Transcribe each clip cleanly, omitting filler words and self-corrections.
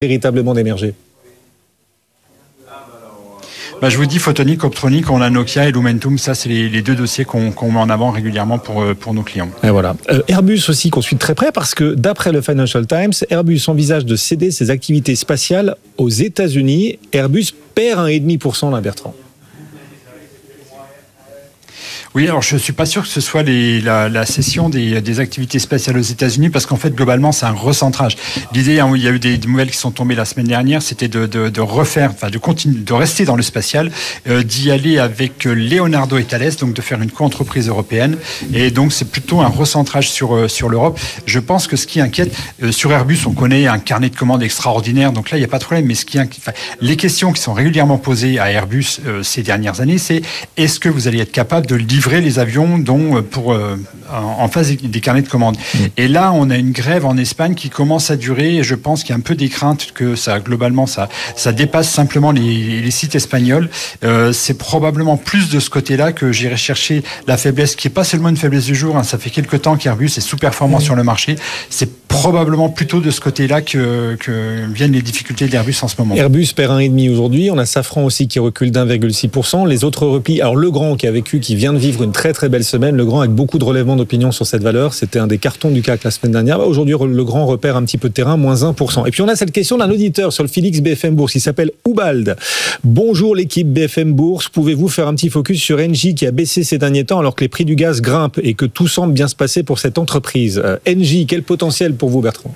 véritablement d'émerger? Je vous dis, Photonics, Optronics, on a Nokia et Lumentum. Ça, c'est les deux dossiers qu'on met en avant régulièrement pour nos clients. Et voilà. Airbus aussi, qu'on suit de très près, parce que d'après le Financial Times, Airbus envisage de céder ses activités spatiales aux États-Unis. Airbus perd 1,5% là, Bertrand. Oui, alors je suis pas sûr que ce soit la cession des activités spatiales aux États-Unis, parce qu'en fait globalement c'est un recentrage. L'idée, il y a eu des nouvelles qui sont tombées la semaine dernière, c'était de refaire, de continuer, de rester dans le spatial, d'y aller avec Leonardo et Thales, donc de faire une co-entreprise européenne. Et donc c'est plutôt un recentrage sur l'Europe. Je pense que ce qui inquiète sur Airbus, on connaît un carnet de commandes extraordinaire, donc là il n'y a pas de problème. Mais les questions qui sont régulièrement posées à Airbus ces dernières années, c'est est-ce que vous allez être capable de livrer les avions en phase des carnets de commandes. Et là, on a une grève en Espagne qui commence à durer, et je pense qu'il y a un peu des craintes que globalement, ça dépasse simplement les sites espagnols. C'est probablement plus de ce côté-là que j'irai chercher la faiblesse, qui n'est pas seulement une faiblesse du jour, ça fait quelques temps qu'Airbus est sous-performant sur le marché. C'est probablement plutôt de ce côté-là que viennent les difficultés d'Airbus en ce moment. Airbus perd 1,5% aujourd'hui. On a Safran aussi qui recule d'1,6%. Les autres replient. Alors Legrand qui vient de vivre une très très belle semaine. Legrand avec beaucoup de relèvements d'opinion sur cette valeur. C'était un des cartons du CAC la semaine dernière. Aujourd'hui, Legrand repère un petit peu de terrain, moins 1%. Et puis on a cette question d'un auditeur sur le Félix BFM Bourse. Il s'appelle Oubald. Bonjour l'équipe BFM Bourse. Pouvez-vous faire un petit focus sur Engie qui a baissé ces derniers temps alors que les prix du gaz grimpent et que tout semble bien se passer pour cette entreprise? Engie, quel potentiel pour vous, Bertrand?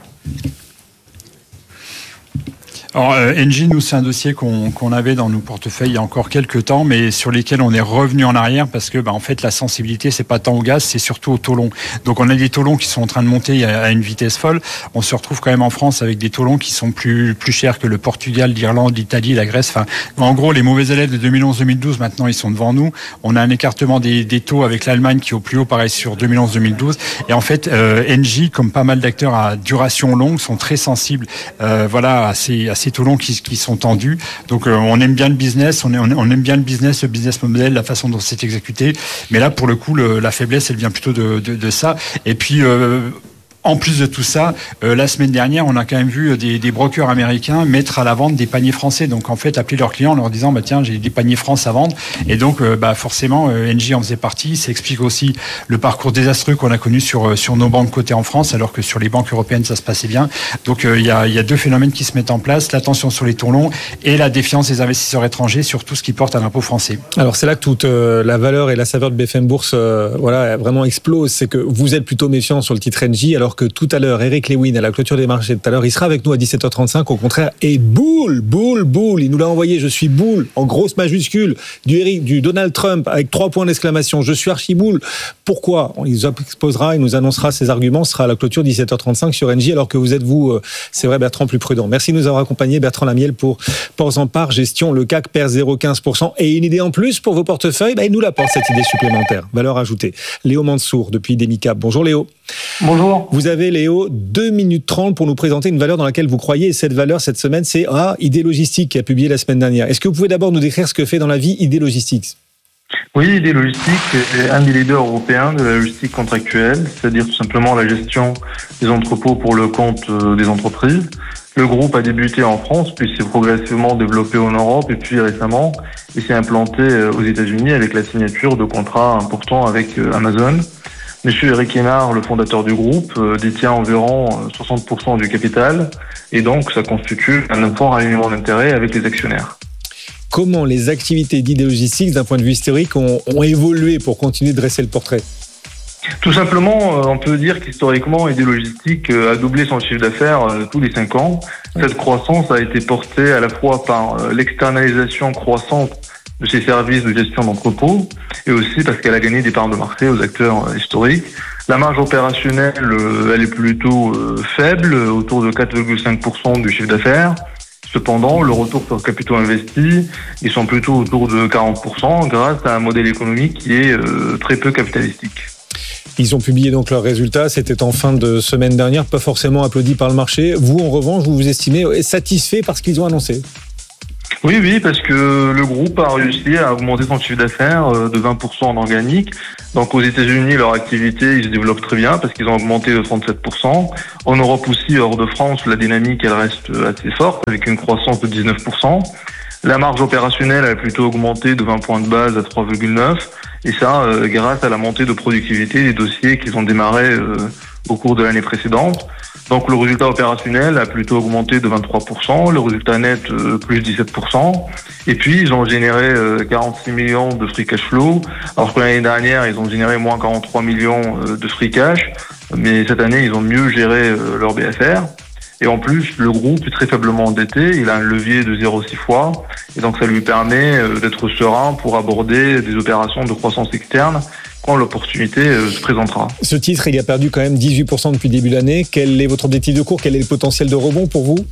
Alors, Engie, nous, c'est un dossier qu'on avait dans nos portefeuilles il y a encore quelques temps, mais sur lesquels on est revenu en arrière parce que, en fait, la sensibilité, c'est pas tant au gaz, c'est surtout au taux long. Donc, on a des taux longs qui sont en train de monter à une vitesse folle. On se retrouve quand même en France avec des taux longs qui sont plus chers que le Portugal, l'Irlande, l'Italie, la Grèce. Enfin, en gros, les mauvais élèves de 2011-2012, maintenant, ils sont devant nous. On a un écartement des taux avec l'Allemagne qui est au plus haut, pareil, sur 2011-2012. Et en fait, Engie, comme pas mal d'acteurs à duration longue, sont très sensibles, à ces taux longs qui sont tendus. Donc on aime bien le business, on aime bien le business model, la façon dont c'est exécuté. Mais là, pour le coup, la faiblesse, elle vient plutôt de ça. Et puis en plus de tout ça, la semaine dernière, on a quand même vu des brokers américains mettre à la vente des paniers français. Donc en fait, appeler leurs clients en leur disant tiens, j'ai des paniers France à vendre. Et donc forcément, Engie en faisait partie. Ça explique aussi le parcours désastreux qu'on a connu sur nos banques cotées en France, alors que sur les banques européennes, ça se passait bien. Donc il y a deux phénomènes qui se mettent en place, l'attention sur les taux longs et la défiance des investisseurs étrangers sur tout ce qui porte à l'impôt français. Alors c'est là que toute la valeur et la saveur de BFM Bourse vraiment explose. C'est que vous êtes plutôt méfiant sur le titre Engie, alors que tout à l'heure, Eric Lewin, à la clôture des marchés tout à l'heure, il sera avec nous à 17h35, au contraire, et boule, il nous l'a envoyé, je suis boule, en grosse majuscule, du Donald Trump, avec 3 points d'exclamation, je suis archi boule. Pourquoi? Il nous exposera, il nous annoncera ses arguments, ce sera à la clôture 17h35 sur Engie, alors que vous êtes, c'est vrai, Bertrand, plus prudent. Merci de nous avoir accompagnés, Bertrand Lamiel, pour Ports en Part Gestion. Le CAC perd 0,15%, et une idée en plus pour vos portefeuilles, il nous l'apporte cette idée supplémentaire, valeur ajoutée. Léo Mansour, depuis Demicap. Bonjour Léo. Bonjour. Vous avez, Léo, 2 minutes 30 pour nous présenter une valeur dans laquelle vous croyez. Et cette valeur, cette semaine, c'est ID Logistics qui a publié la semaine dernière. Est-ce que vous pouvez d'abord nous décrire ce que fait dans la vie ID Logistics? Oui, ID Logistics est un des leaders européens de la logistique contractuelle, c'est-à-dire tout simplement la gestion des entrepôts pour le compte des entreprises. Le groupe a débuté en France, puis s'est progressivement développé en Europe, et puis récemment, il s'est implanté aux États-Unis avec la signature de contrats importants avec Amazon. Monsieur Eric Hénard, le fondateur du groupe, détient environ 60% du capital et donc ça constitue un fort alignement d'intérêts avec les actionnaires. Comment les activités d'ID Logistics, d'un point de vue historique, ont évolué pour continuer de dresser le portrait? Tout simplement, on peut dire qu'historiquement, ID Logistics a doublé son chiffre d'affaires tous les 5 ans. Cette croissance a été portée à la fois par l'externalisation croissante de ses services de gestion d'entrepôt et aussi parce qu'elle a gagné des parts de marché aux acteurs historiques. La marge opérationnelle, elle est plutôt faible, autour de 4,5% du chiffre d'affaires. Cependant, le retour sur capitaux investis, ils sont plutôt autour de 40% grâce à un modèle économique qui est très peu capitalistique. Ils ont publié donc leurs résultats, c'était en fin de semaine dernière, pas forcément applaudi par le marché. Vous, en revanche, vous estimez satisfait par ce qu'ils ont annoncé? Oui, parce que le groupe a réussi à augmenter son chiffre d'affaires de 20% en organique. Donc aux États-Unis, leur activité, ils se développent très bien parce qu'ils ont augmenté de 37%. En Europe aussi, hors de France, la dynamique, elle reste assez forte avec une croissance de 19%. La marge opérationnelle a plutôt augmenté de 20 points de base à 3,9. Et ça, grâce à la montée de productivité des dossiers qu'ils ont démarré au cours de l'année précédente. Donc le résultat opérationnel a plutôt augmenté de 23%, le résultat net plus 17%. Et puis ils ont généré 46 millions de free cash flow, alors que l'année dernière ils ont généré moins 43 millions de free cash. Mais cette année ils ont mieux géré leur BFR. Et en plus, le groupe est très faiblement endetté, il a un levier de 0,6 fois, et donc ça lui permet d'être serein pour aborder des opérations de croissance externe quand l'opportunité se présentera. Ce titre, il a perdu quand même 18% depuis le début de l'année. Quel est votre objectif de cours? Quel est le potentiel de rebond pour vous?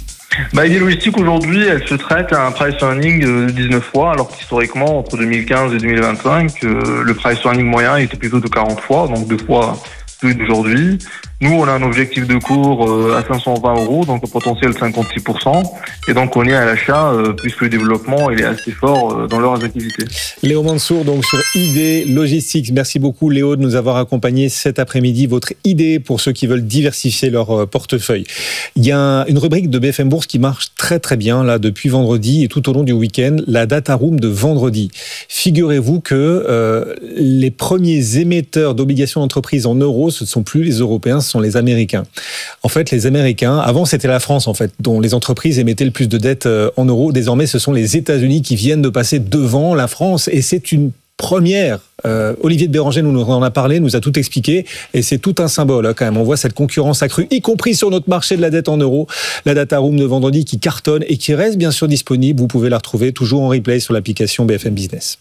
ID Logistique aujourd'hui, elle se traite à un price earning de 19 fois, alors qu'historiquement, entre 2015 et 2025, le price earning moyen était plutôt de 40 fois, donc 2 fois plus d'aujourd'hui. Nous, on a un objectif de cours à 520 €, donc un potentiel 56%. Et donc, on est à l'achat puisque le développement il est assez fort dans leurs activités. Léo Mansour, donc sur ID Logistics. Merci beaucoup, Léo, de nous avoir accompagnés cet après-midi. Votre idée pour ceux qui veulent diversifier leur portefeuille. Il y a une rubrique de BFM Bourse qui marche très très bien là depuis vendredi et tout au long du week-end, la Data Room de vendredi. Figurez-vous que les premiers émetteurs d'obligations d'entreprise en euros, ce ne sont plus les Européens, ce sont les Américains. En fait, les Américains, avant c'était la France en fait, dont les entreprises émettaient le plus de dettes en euros. Désormais, ce sont les États-Unis qui viennent de passer devant la France et c'est une première. Olivier de Béranger nous en a parlé, nous a tout expliqué et c'est tout un symbole quand même. On voit cette concurrence accrue, y compris sur notre marché de la dette en euros. La Data Room de vendredi qui cartonne et qui reste bien sûr disponible. Vous pouvez la retrouver toujours en replay sur l'application BFM Business.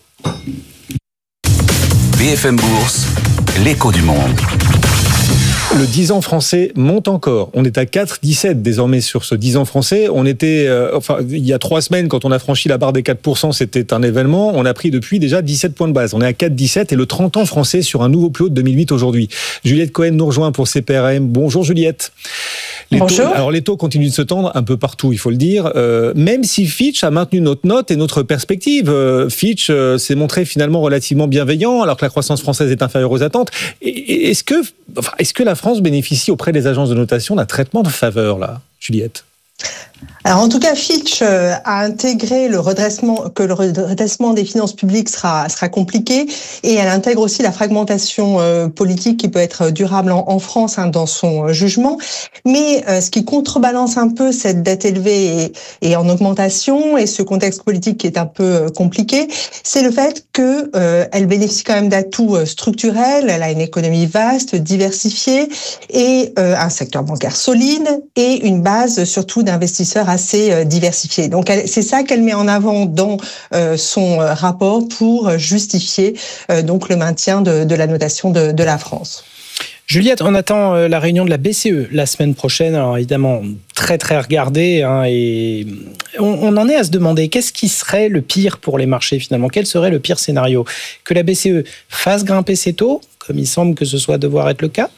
BFM Bourse, l'écho du monde. Le 10 ans français monte encore. On est à 4,17 désormais sur ce 10 ans français. On était, il y a 3 semaines, quand on a franchi la barre des 4%, c'était un événement. On a pris depuis déjà 17 points de base. On est à 4,17 et le 30 ans français sur un nouveau plus haut de 2008 aujourd'hui. Juliette Cohen nous rejoint pour CPRM. Bonjour Juliette. Les taux continuent de se tendre un peu partout, il faut le dire, même si Fitch a maintenu notre note et notre perspective. Fitch s'est montré finalement relativement bienveillant, alors que la croissance française est inférieure aux attentes. Est-ce que la France bénéficie auprès des agences de notation d'un traitement de faveur, là, Juliette ? Alors en tout cas, Fitch a intégré le redressement des finances publiques sera compliqué et elle intègre aussi la fragmentation politique qui peut être durable en France dans son jugement. Mais ce qui contrebalance un peu cette dette élevée et en augmentation et ce contexte politique qui est un peu compliqué, c'est le fait que elle bénéficie quand même d'atouts structurels. Elle a une économie vaste, diversifiée et un secteur bancaire solide et une base surtout d'investisseurs assez diversifiés. Donc c'est ça qu'elle met en avant dans son rapport pour justifier donc le maintien de la notation de la France. Juliette, on attend la réunion de la BCE la semaine prochaine. Alors évidemment, très très regardée, et on en est à se demander qu'est-ce qui serait le pire pour les marchés finalement. Quel serait le pire scénario? Que la BCE fasse grimper ses taux, comme il semble que ce soit devoir être le cas,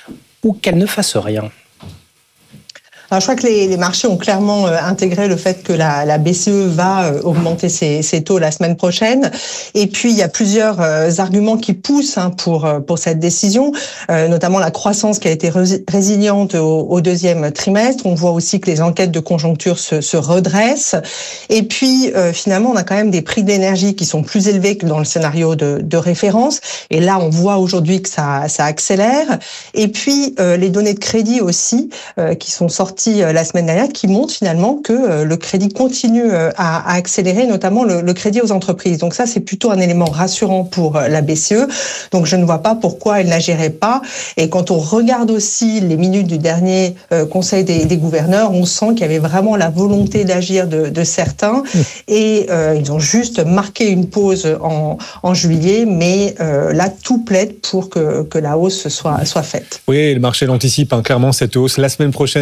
ou qu'elle ne fasse rien? Alors, je crois que les marchés ont clairement intégré le fait que la BCE va augmenter ses taux la semaine prochaine. Et puis, il y a plusieurs arguments qui poussent pour cette décision, notamment la croissance qui a été résiliente au deuxième trimestre. On voit aussi que les enquêtes de conjoncture se redressent. Et puis, finalement, on a quand même des prix de l'énergie qui sont plus élevés que dans le scénario de référence. Et là, on voit aujourd'hui que ça accélère. Et puis, les données de crédit aussi, qui sont sorties la semaine dernière, qui montre finalement que le crédit continue à accélérer, notamment le crédit aux entreprises. Donc ça, c'est plutôt un élément rassurant pour la BCE. Donc je ne vois pas pourquoi elle n'agirait pas. Et quand on regarde aussi les minutes du dernier Conseil des gouverneurs, on sent qu'il y avait vraiment la volonté d'agir de certains. Et ils ont juste marqué une pause en juillet, mais là, tout plaide pour que la hausse soit faite. Oui, le marché l'anticipe clairement, cette hausse la semaine prochaine des taux de la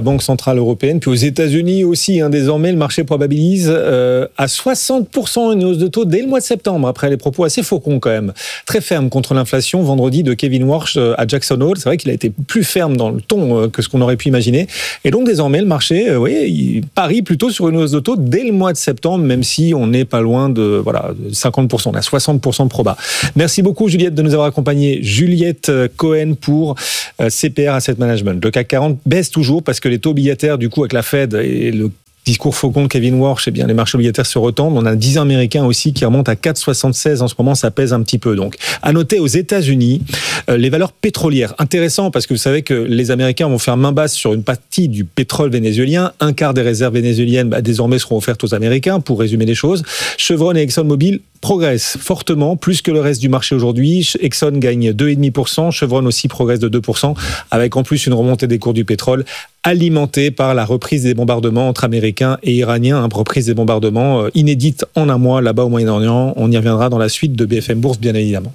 Banque Centrale Européenne. Puis aux États-Unis aussi, désormais, le marché probabilise à 60% une hausse de taux dès le mois de septembre, après les propos assez faucons quand même. Très ferme contre l'inflation vendredi de Kevin Warsh à Jackson Hole. C'est vrai qu'il a été plus ferme dans le ton que ce qu'on aurait pu imaginer. Et donc désormais, le marché il parie plutôt sur une hausse de taux dès le mois de septembre, même si on n'est pas loin de 50%. On a 60% de proba. Merci beaucoup Juliette de nous avoir accompagnés. Juliette Cohen pour CPR Asset Management. Le CAC 40 baisse toujours parce que les taux obligataires, du coup, avec la Fed et le discours faucon de Kevin Warsh, les marchés obligataires se retendent. On a un 10 ans américain aussi qui remonte à 4,76 en ce moment, ça pèse un petit peu. Donc, à noter aux États-Unis, les valeurs pétrolières. Intéressant parce que vous savez que les Américains vont faire main basse sur une partie du pétrole vénézuélien. Un quart des réserves vénézuéliennes désormais seront offertes aux Américains, pour résumer les choses. Chevron et ExxonMobil progressent fortement, plus que le reste du marché aujourd'hui. Exxon gagne 2,5%, Chevron aussi progresse de 2%, avec en plus une remontée des cours du pétrole alimentée par la reprise des bombardements entre Américains et Iraniens, reprise des bombardements inédite en un mois là-bas au Moyen-Orient. On y reviendra dans la suite de BFM Bourse, bien évidemment.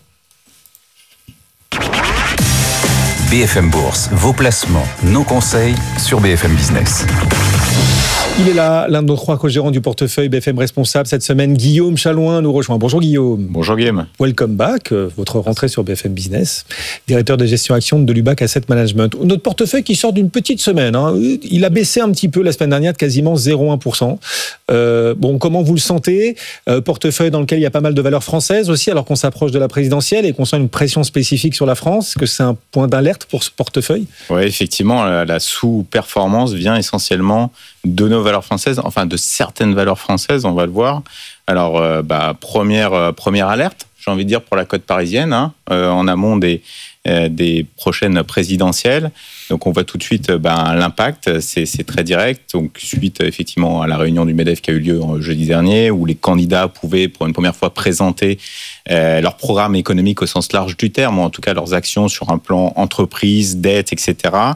BFM Bourse, vos placements, nos conseils sur BFM Business. Il est là, l'un de nos 3 co-gérants du portefeuille BFM Responsable. Cette semaine, Guillaume Chalouin nous rejoint. Bonjour Guillaume. Bonjour Guillaume. Welcome back, votre rentrée sur BFM Business. Directeur de gestion action de Lubac Asset Management. Notre portefeuille qui sort d'une petite semaine. Il a baissé un petit peu la semaine dernière de quasiment 0,1%. Comment vous le sentez ? Portefeuille dans lequel il y a pas mal de valeurs françaises aussi, alors qu'on s'approche de la présidentielle et qu'on sent une pression spécifique sur la France. Est-ce que c'est un point d'alerte pour ce portefeuille ? Oui, effectivement, la sous-performance vient essentiellement de nos valeurs françaises, enfin de certaines valeurs françaises, on va le voir. Alors, première alerte, j'ai envie de dire, pour la côte parisienne, en amont des prochaines présidentielles. Donc, on voit tout de suite l'impact, c'est très direct. Donc, suite effectivement à la réunion du MEDEF qui a eu lieu jeudi dernier, où les candidats pouvaient pour une première fois présenter leur programme économique au sens large du terme, ou en tout cas leurs actions sur un plan entreprise, dette, etc.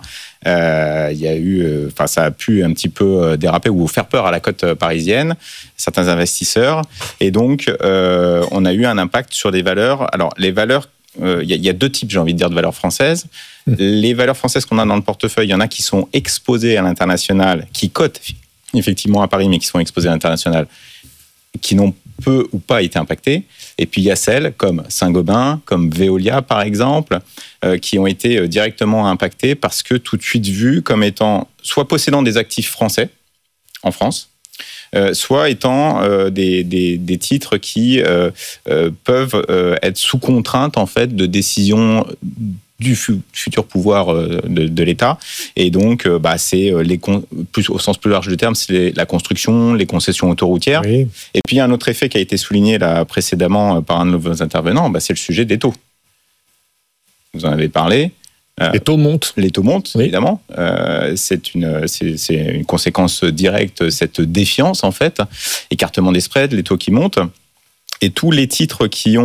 Il y a eu, ça a pu un petit peu déraper ou faire peur à la côte parisienne, certains investisseurs, et donc on a eu un impact sur les valeurs. Alors les valeurs, il y a 2 types, j'ai envie de dire, de valeurs françaises. Les valeurs françaises qu'on a dans le portefeuille, il y en a qui sont exposées à l'international, qui cotent effectivement à Paris, mais qui sont exposées à l'international, qui n'ont peu ou pas été impactées. Et puis il y a celles comme Saint-Gobain, comme Veolia par exemple, qui ont été directement impactées parce que tout de suite vues comme étant soit possédant des actifs français en France, soit étant des titres qui peuvent être sous contrainte en fait de décisions du futur pouvoir de l'État. Et donc, c'est au sens plus large du terme, c'est la construction, les concessions autoroutières. Oui. Et puis, un autre effet qui a été souligné là précédemment par un de nos intervenants, c'est le sujet des taux. Vous en avez parlé. Les taux montent. Les taux montent, oui. Évidemment. C'est une conséquence directe, cette défiance, en fait. Écartement des spreads, les taux qui montent. Et tous les titres qui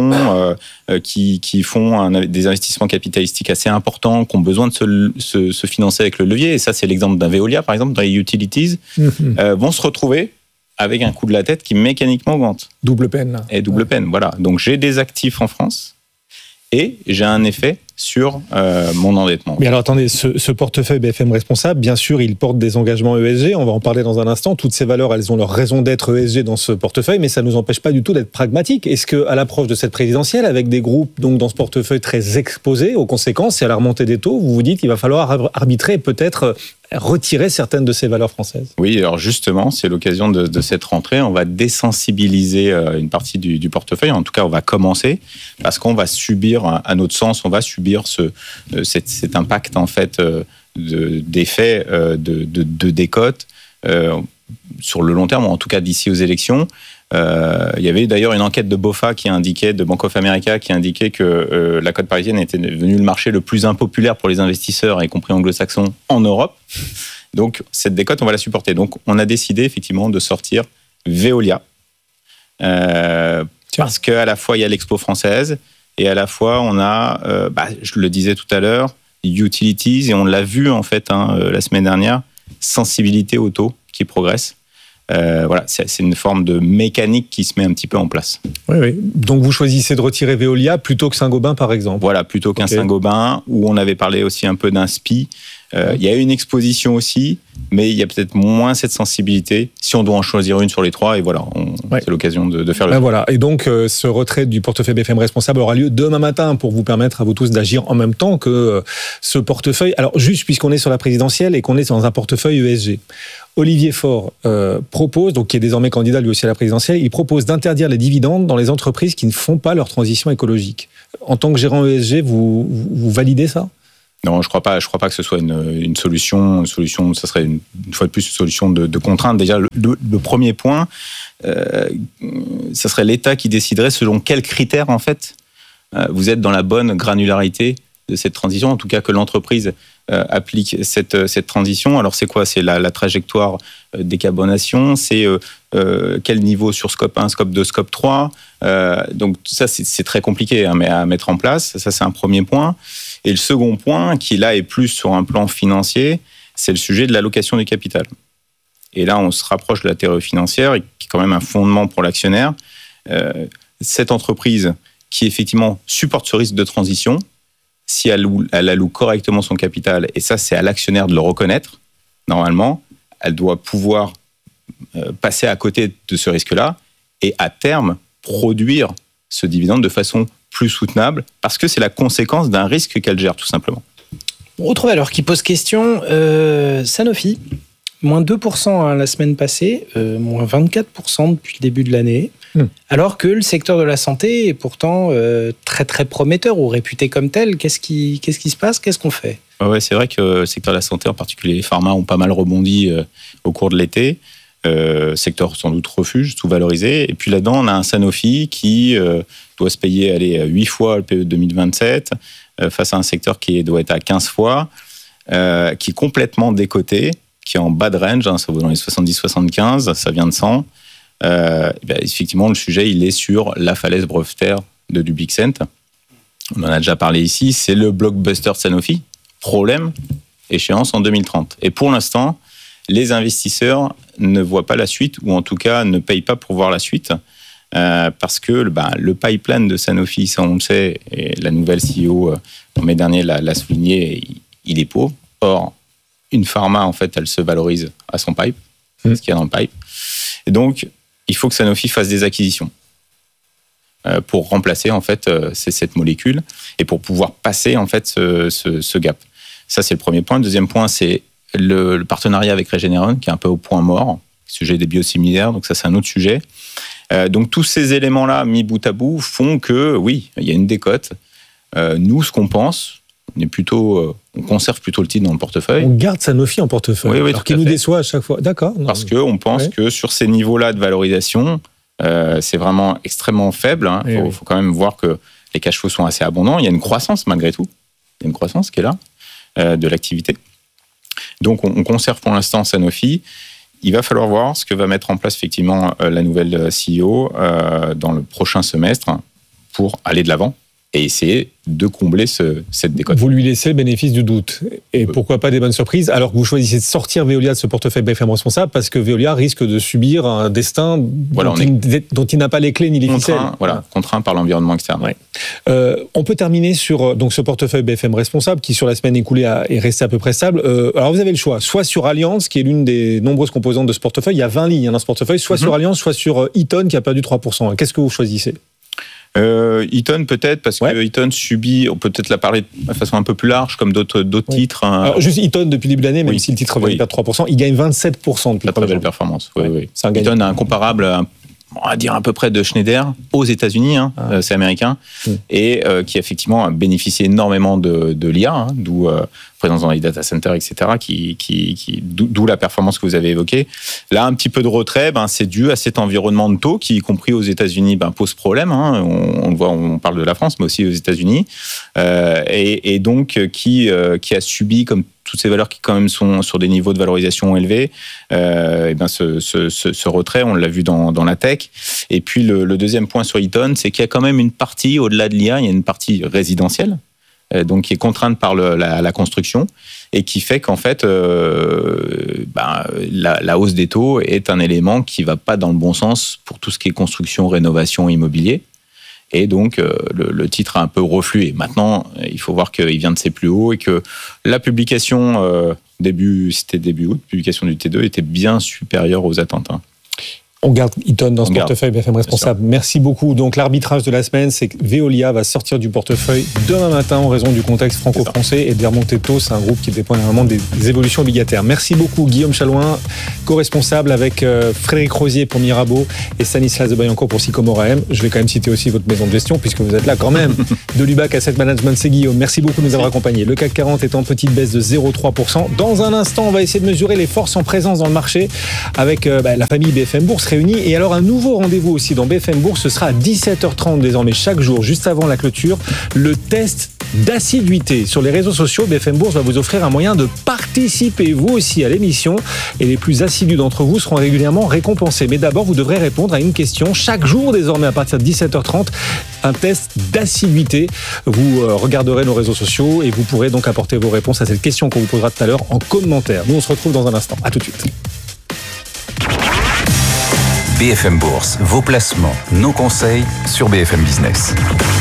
font des investissements capitalistiques assez importants, qui ont besoin de se financer avec le levier, et ça c'est l'exemple d'un Veolia par exemple, dans les utilities, vont se retrouver avec un coût de la tête qui mécaniquement augmente. Double peine. Là. Et double peine, voilà. Donc j'ai des actifs en France et j'ai un effet sur mon endettement. Mais alors attendez, ce portefeuille BFM Responsable, bien sûr, il porte des engagements ESG, on va en parler dans un instant. Toutes ces valeurs, elles ont leur raison d'être ESG dans ce portefeuille, mais ça ne nous empêche pas du tout d'être pragmatique. Est-ce qu'à l'approche de cette présidentielle, avec des groupes donc dans ce portefeuille très exposés aux conséquences et à la remontée des taux, vous vous dites qu'il va falloir arbitrer et peut-être retirer certaines de ces valeurs françaises? Oui, alors justement, c'est l'occasion de cette rentrée. On va désensibiliser une partie du portefeuille. En tout cas, on va commencer parce qu'on va subir, à notre sens, on va subir cet impact en fait d'effet de décote sur le long terme, ou en tout cas d'ici aux élections. Il y avait d'ailleurs une enquête de BOFA de Bank of America qui indiquait que la cote parisienne était devenue le marché le plus impopulaire pour les investisseurs, y compris anglo-saxons, en Europe. Donc cette décote, on va la supporter. Donc on a décidé effectivement de sortir Veolia parce qu'à la fois il y a l'Expo française et à la fois on a, je le disais tout à l'heure, utilities, et on l'a vu en fait la semaine dernière, sensibilité au taux qui progresse. Voilà, c'est une forme de mécanique qui se met un petit peu en place. Oui. Donc vous choisissez de retirer Veolia plutôt que Saint-Gobain par exemple. Voilà, plutôt qu'un Saint-Gobain, où on avait parlé aussi un peu d'un SPI, Il y a une exposition aussi, mais il y a peut-être moins cette sensibilité si on doit en choisir une sur les trois. Et voilà, c'est l'occasion de faire le tour. Voilà. Et donc, ce retrait du portefeuille BFM Responsable aura lieu demain matin pour vous permettre à vous tous d'agir en même temps que ce portefeuille. Alors, juste puisqu'on est sur la présidentielle et qu'on est dans un portefeuille ESG, Olivier Faure propose, donc qui est désormais candidat lui aussi à la présidentielle, il propose d'interdire les dividendes dans les entreprises qui ne font pas leur transition écologique. En tant que gérant ESG, vous validez ça ? Non, je crois pas que ce soit une solution. Une solution, ça serait une fois de plus une solution de contrainte. Déjà, le premier point, ça serait l'État qui déciderait selon quels critères en fait vous êtes dans la bonne granularité de cette transition. En tout cas, que l'entreprise applique cette transition. Alors, c'est quoi ? C'est la trajectoire décarbonation. C'est quel niveau sur scope 1, scope 2, scope 3. Donc ça, c'est très compliqué à mettre en place. Ça, c'est un premier point. Et le second point, qui là est plus sur un plan financier, c'est le sujet de l'allocation du capital. Et là, on se rapproche de la théorie financière, qui est quand même un fondement pour l'actionnaire. Cette entreprise qui effectivement supporte ce risque de transition, si elle alloue correctement son capital, et ça c'est à l'actionnaire de le reconnaître, normalement, elle doit pouvoir passer à côté de ce risque-là et à terme produire ce dividende de façon plus soutenable, parce que c'est la conséquence d'un risque qu'elle gère, tout simplement. Autre valeur qui pose question, Sanofi, moins 2% la semaine passée, moins 24% depuis le début de l'année, alors que le secteur de la santé est pourtant très très prometteur ou réputé comme tel. Qu'est-ce qui se passe ? Qu'est-ce qu'on fait ? Ouais, c'est vrai que le secteur de la santé, en particulier les pharma, ont pas mal rebondi au cours de l'été. Secteur sans doute refuge, sous-valorisé. Et puis là-dedans, on a un Sanofi qui doit se payer 8 fois le PE 2027, face à un secteur qui doit être à 15 fois, qui est complètement décoté, qui est en bas de range, ça vaut dans les 70-75, ça vient de 100. Effectivement, le sujet, il est sur la falaise brevetère de Dupixent. On en a déjà parlé ici, c'est le blockbuster Sanofi. Problème, échéance en 2030. Et pour l'instant, les investisseurs ne voient pas la suite, ou en tout cas ne payent pas pour voir la suite, parce que le pipeline de Sanofi, ça on le sait, et la nouvelle CEO en mai dernier l'a souligné, il est pauvre. Or, une pharma, en fait, elle se valorise à son pipe, ce qu'il y a dans le pipe. Et donc, il faut que Sanofi fasse des acquisitions pour remplacer en fait cette molécule et pour pouvoir passer en fait ce gap. Ça, c'est le premier point. Le deuxième point, c'est le partenariat avec Regeneron, qui est un peu au point mort, sujet des biosimilaires, donc ça, c'est un autre sujet. Donc, tous ces éléments-là, mis bout à bout, font que, oui, il y a une décote. Nous, ce qu'on pense, on conserve plutôt le titre dans le portefeuille. On garde Sanofi en portefeuille, oui, alors qu'il nous déçoit à chaque fois. D'accord. Parce qu'on pense que sur ces niveaux-là de valorisation, c'est vraiment extrêmement faible. Il faut quand même voir que les cash flows sont assez abondants. Il y a une croissance malgré tout. Il y a une croissance qui est là, de l'activité. Donc, on conserve pour l'instant Sanofi. Il va falloir voir ce que va mettre en place effectivement la nouvelle CEO dans le prochain semestre pour aller de l'avant et essayer de combler cette décote. Vous lui laissez le bénéfice du doute. Et pourquoi pas des bonnes surprises, alors que vous choisissez de sortir Veolia de ce portefeuille BFM Responsable, parce que Veolia risque de subir un destin dont il n'a pas les clés ni les ficelles. Contraint par l'environnement externe. Ouais. On peut terminer sur donc, ce portefeuille BFM Responsable, qui sur la semaine écoulée est resté à peu près stable. Alors vous avez le choix, soit sur Allianz, qui est l'une des nombreuses composantes de ce portefeuille, il y a 20 lignes dans ce portefeuille, soit sur Allianz, soit sur Eaton, qui a perdu 3%. Qu'est-ce que vous choisissez ? Eaton peut-être, parce que Eaton subit, on peut peut-être la parler de façon un peu plus large, comme d'autres titres. Alors, juste Eaton, depuis le début de l'année, même si le titre vient de perdre 3%, il gagne 27% depuis la très belle performance. C'est un Eaton a un comparable, on va dire à peu près de Schneider aux États-Unis, c'est américain, et qui effectivement a bénéficié énormément de l'IA, d'où présence dans les data centers, etc., d'où la performance que vous avez évoquée. Là, un petit peu de retrait, c'est dû à cet environnement de taux qui, y compris aux États-Unis, pose problème. On le voit, on parle de la France, mais aussi aux États-Unis, et donc qui a subi, comme toutes ces valeurs qui quand même sont sur des niveaux de valorisation élevés, ce retrait, on l'a vu dans la tech. Et puis le deuxième point sur Eaton, c'est qu'il y a quand même une partie, au-delà de l'IA, il y a une partie résidentielle, donc qui est contrainte par la construction, et qui fait qu'en fait, la hausse des taux est un élément qui ne va pas dans le bon sens pour tout ce qui est construction, rénovation, immobilier. Et donc, le titre a un peu reflué. Maintenant, il faut voir qu'il vient de ses plus hauts et que la publication, début août, publication du T2, était bien supérieure aux attentes. On garde Eaton dans ce portefeuille BFM Responsable. Merci beaucoup. Donc l'arbitrage de la semaine, c'est que Veolia va sortir du portefeuille demain matin en raison du contexte franco-français et des remontées de taux. C'est un groupe qui dépend énormément des évolutions obligataires. Merci beaucoup Guillaume Chalouin, co-responsable avec Frédéric Rosier pour Mirabeau et Stanislas de Bayancourt pour Sycomore AM. Je vais quand même citer aussi votre maison de gestion puisque vous êtes là quand même. De Lubac Asset Management, c'est Guillaume. Merci beaucoup de nous avoir accompagnés. Le CAC 40 est en petite baisse de 0,3%. Dans un instant, on va essayer de mesurer les forces en présence dans le marché avec la famille BFM Bourse réunie. Et alors un nouveau rendez-vous aussi dans BFM Bourse, ce sera à 17h30 désormais chaque jour, juste avant la clôture, le test d'assiduité. Sur les réseaux sociaux, BFM Bourse va vous offrir un moyen de participer vous aussi à l'émission et les plus assidus d'entre vous seront régulièrement récompensés. Mais d'abord, vous devrez répondre à une question chaque jour désormais à partir de 17h30, un test d'assiduité. Vous regarderez nos réseaux sociaux et vous pourrez donc apporter vos réponses à cette question qu'on vous posera tout à l'heure en commentaire. Nous, on se retrouve dans un instant. À tout de suite. BFM Bourse, vos placements, nos conseils sur BFM Business.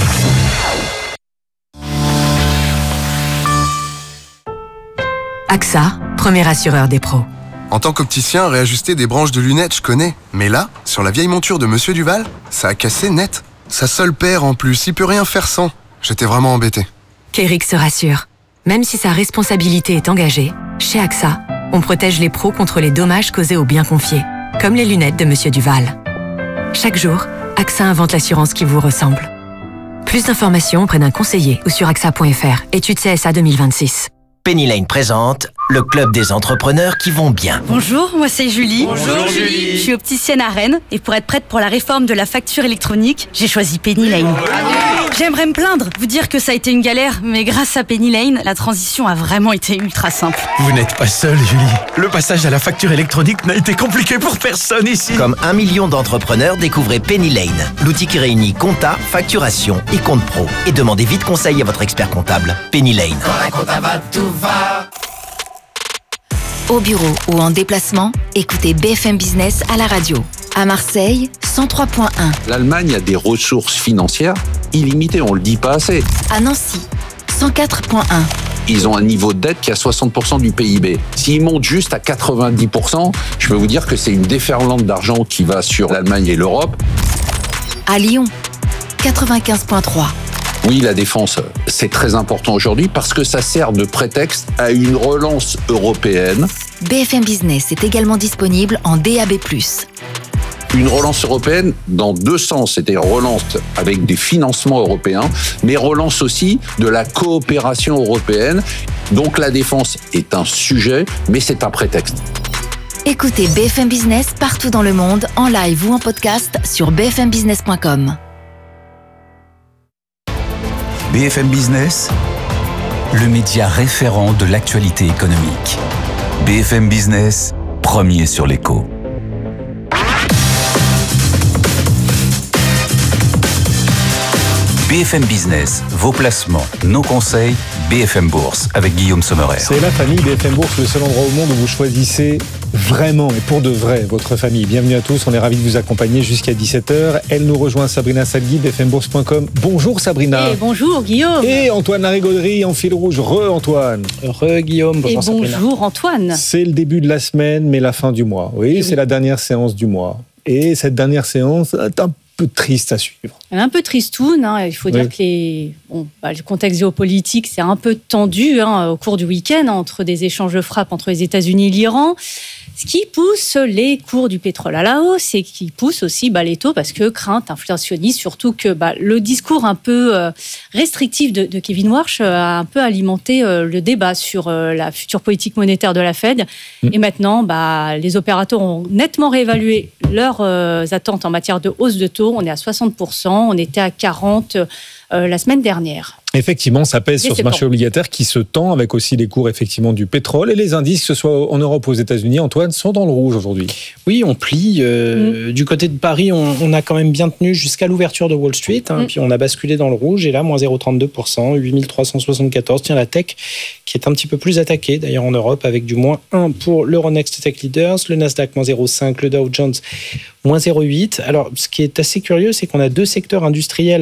AXA, premier assureur des pros. En tant qu'opticien, réajuster des branches de lunettes, je connais. Mais là, sur la vieille monture de Monsieur Duval, ça a cassé net. Sa seule paire en plus, il peut rien faire sans. J'étais vraiment embêté. Qu'Eric se rassure. Même si sa responsabilité est engagée, chez AXA, on protège les pros contre les dommages causés aux biens confiés. Comme les lunettes de Monsieur Duval. Chaque jour, AXA invente l'assurance qui vous ressemble. Plus d'informations auprès d'un conseiller ou sur AXA.fr. Étude CSA 2026. Penny Lane présente le club des entrepreneurs qui vont bien. Bonjour, moi c'est Julie. Bonjour Julie. Je suis opticienne à Rennes et pour être prête pour la réforme de la facture électronique, j'ai choisi Penny Lane. J'aimerais me plaindre, vous dire que ça a été une galère, mais grâce à Penny Lane, la transition a vraiment été ultra simple. Vous n'êtes pas seule Julie. Le passage à la facture électronique n'a été compliqué pour personne ici. Comme 1 million d'entrepreneurs, découvrez Penny Lane, l'outil qui réunit compta, facturation et compte pro. Et demandez vite conseil à votre expert comptable. Penny Lane. Quand la compta va, tout va. Au bureau ou en déplacement, écoutez BFM Business à la radio. À Marseille, 103.1. L'Allemagne a des ressources financières illimitées, on le dit pas assez. À Nancy, 104.1. Ils ont un niveau de dette qui est à 60% du PIB. S'ils montent juste à 90%, je peux vous dire que c'est une déferlante d'argent qui va sur l'Allemagne et l'Europe. À Lyon, 95.3. Oui, la défense, c'est très important aujourd'hui parce que ça sert de prétexte à une relance européenne. BFM Business est également disponible en DAB+. Une relance européenne dans deux sens, c'est-à-dire relance avec des financements européens, mais relance aussi de la coopération européenne. Donc la défense est un sujet, mais c'est un prétexte. Écoutez BFM Business partout dans le monde, en live ou en podcast sur bfmbusiness.com. BFM Business, le média référent de l'actualité économique. BFM Business, premier sur l'écho. BFM Business, vos placements, nos conseils, BFM Bourse avec Guillaume Sommerer. C'est la famille BFM Bourse, le seul endroit au monde où vous choisissez vraiment et pour de vrai votre famille. Bienvenue à tous, on est ravis de vous accompagner jusqu'à 17h. Elle nous rejoint, Sabrina Salgui, bfmbourse.com. Bonjour Sabrina. Et bonjour Guillaume. Et Antoine Larigauderie en fil rouge. Re-Antoine. Re-Guillaume. Bonjour Sabrina. Bonjour Antoine. C'est le début de la semaine, mais la fin du mois. Oui, c'est la dernière séance du mois. Et cette dernière séance est un peu triste à suivre. Un peu tristoun, hein. Il faut dire que le contexte géopolitique c'est un peu tendu au cours du week-end entre des échanges de frappes entre les États-Unis et l'Iran, ce qui pousse les cours du pétrole à la hausse et qui pousse aussi les taux parce que crainte inflationniste, surtout que le discours un peu restrictif de Kevin Warsh a un peu alimenté le débat sur la future politique monétaire de la Fed. Et maintenant, les opérateurs ont nettement réévalué leurs attentes en matière de hausse de taux. On est à 60%, on était à 40% la semaine dernière. Effectivement, ça pèse sur ce marché obligataire qui se tend avec aussi les cours effectivement du pétrole et les indices, que ce soit en Europe ou aux États-Unis, Antoine, sont dans le rouge aujourd'hui. Oui, on plie. Du côté de Paris, on a quand même bien tenu jusqu'à l'ouverture de Wall Street, puis on a basculé dans le rouge et là, moins 0,32%, 8374. Tiens, la tech qui est un petit peu plus attaquée d'ailleurs en Europe avec du moins 1 pour l'Euronext Tech Leaders, le Nasdaq moins 0,5, le Dow Jones moins 0,8. Alors, ce qui est assez curieux, c'est qu'on a deux secteurs industriels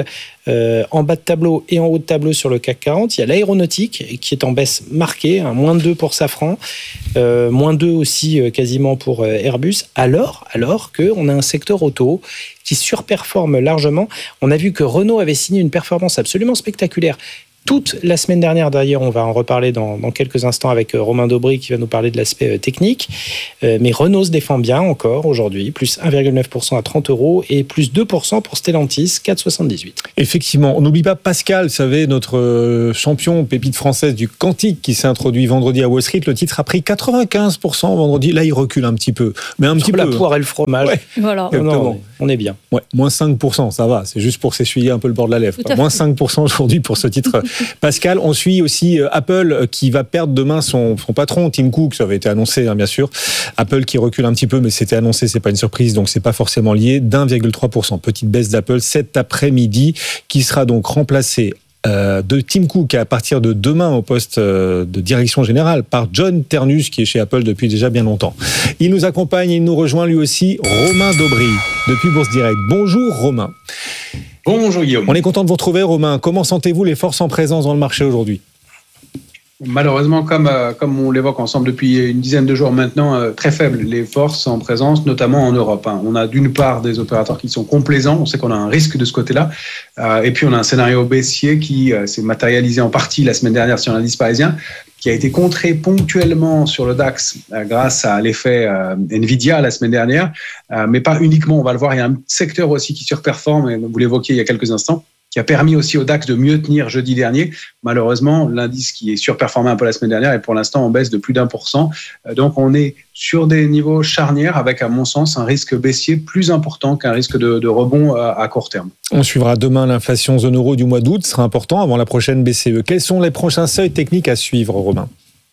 en bas de tableau et en haut de tableau sur le CAC 40. Il y a l'aéronautique qui est en baisse marquée, moins 2 pour Safran, moins 2 aussi quasiment pour Airbus, alors qu'on a un secteur auto qui surperforme largement. On a vu que Renault avait signé une performance absolument spectaculaire toute la semaine dernière. D'ailleurs, on va en reparler dans quelques instants avec Romain Daubry qui va nous parler de l'aspect technique. Mais Renault se défend bien encore aujourd'hui, plus 1,9% à 30 € et plus 2% pour Stellantis, 4,78. Effectivement, on n'oublie pas Pascal, vous savez, notre champion pépite française du quantique qui s'est introduit vendredi à Wall Street. Le titre a pris 95% vendredi. Là, il recule un petit peu. Mais un petit peu. La poire et le fromage. Ouais. Voilà. Non, on est bien. Ouais, moins 5%, ça va. C'est juste pour s'essuyer un peu le bord de la lèvre. Moins 5% aujourd'hui pour ce titre. Pascal, on suit aussi Apple qui va perdre demain son patron, Tim Cook. Ça avait été annoncé, bien sûr. Apple qui recule un petit peu, mais c'était annoncé, c'est pas une surprise, donc c'est pas forcément lié. d'1,3%. Petite baisse d'Apple cet après-midi, qui sera donc remplacé de Tim Cook à partir de demain au poste de direction générale par John Ternus qui est chez Apple depuis déjà bien longtemps. Il nous accompagne, il nous rejoint lui aussi, Romain Daubry depuis Bourse Direct. Bonjour Romain. Bonjour Guillaume. On est content de vous retrouver Romain. Comment sentez-vous les forces en présence dans le marché aujourd'hui ? Malheureusement, comme on l'évoque ensemble depuis une dizaine de jours maintenant, très faibles les forces en présence, notamment en Europe. On a d'une part des opérateurs qui sont complaisants, on sait qu'on a un risque de ce côté-là, et puis on a un scénario baissier qui s'est matérialisé en partie la semaine dernière sur l'indice parisien, qui a été contré ponctuellement sur le DAX grâce à l'effet Nvidia la semaine dernière, mais pas uniquement, on va le voir, il y a un secteur aussi qui surperforme, et vous l'évoquiez il y a quelques instants, qui a permis aussi au DAX de mieux tenir jeudi dernier. Malheureusement, l'indice qui est surperformé un peu la semaine dernière est pour l'instant en baisse de plus d'1%. Donc on est sur des niveaux charnières avec, à mon sens, un risque baissier plus important qu'un risque de rebond à court terme. On suivra demain l'inflation zone euro du mois d'août, ce sera important avant la prochaine BCE. Quels sont les prochains seuils techniques à suivre, Romain ?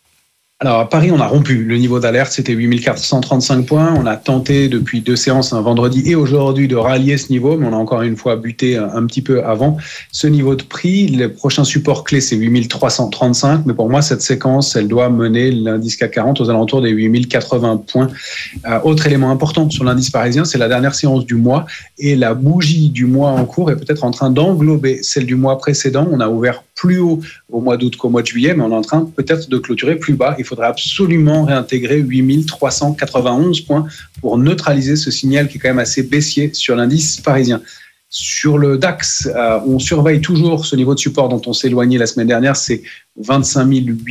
Alors à Paris, on a rompu le niveau d'alerte, c'était 8435 points. On a tenté depuis 2 séances, un vendredi et aujourd'hui, de rallier ce niveau, mais on a encore une fois buté un petit peu avant ce niveau de prix. Le prochain support clé, c'est 8335, mais pour moi, cette séquence, elle doit mener l'indice CAC 40 aux alentours des 8080 points. Autre élément important sur l'indice parisien, c'est la dernière séance du mois, et la bougie du mois en cours est peut-être en train d'englober celle du mois précédent. On a ouvert plus haut au mois d'août qu'au mois de juillet, mais on est en train peut-être de clôturer plus bas. Il faudrait absolument réintégrer 8391 points pour neutraliser ce signal qui est quand même assez baissier sur l'indice parisien. Sur le DAX, on surveille toujours ce niveau de support dont on s'est éloigné la semaine dernière, c'est 25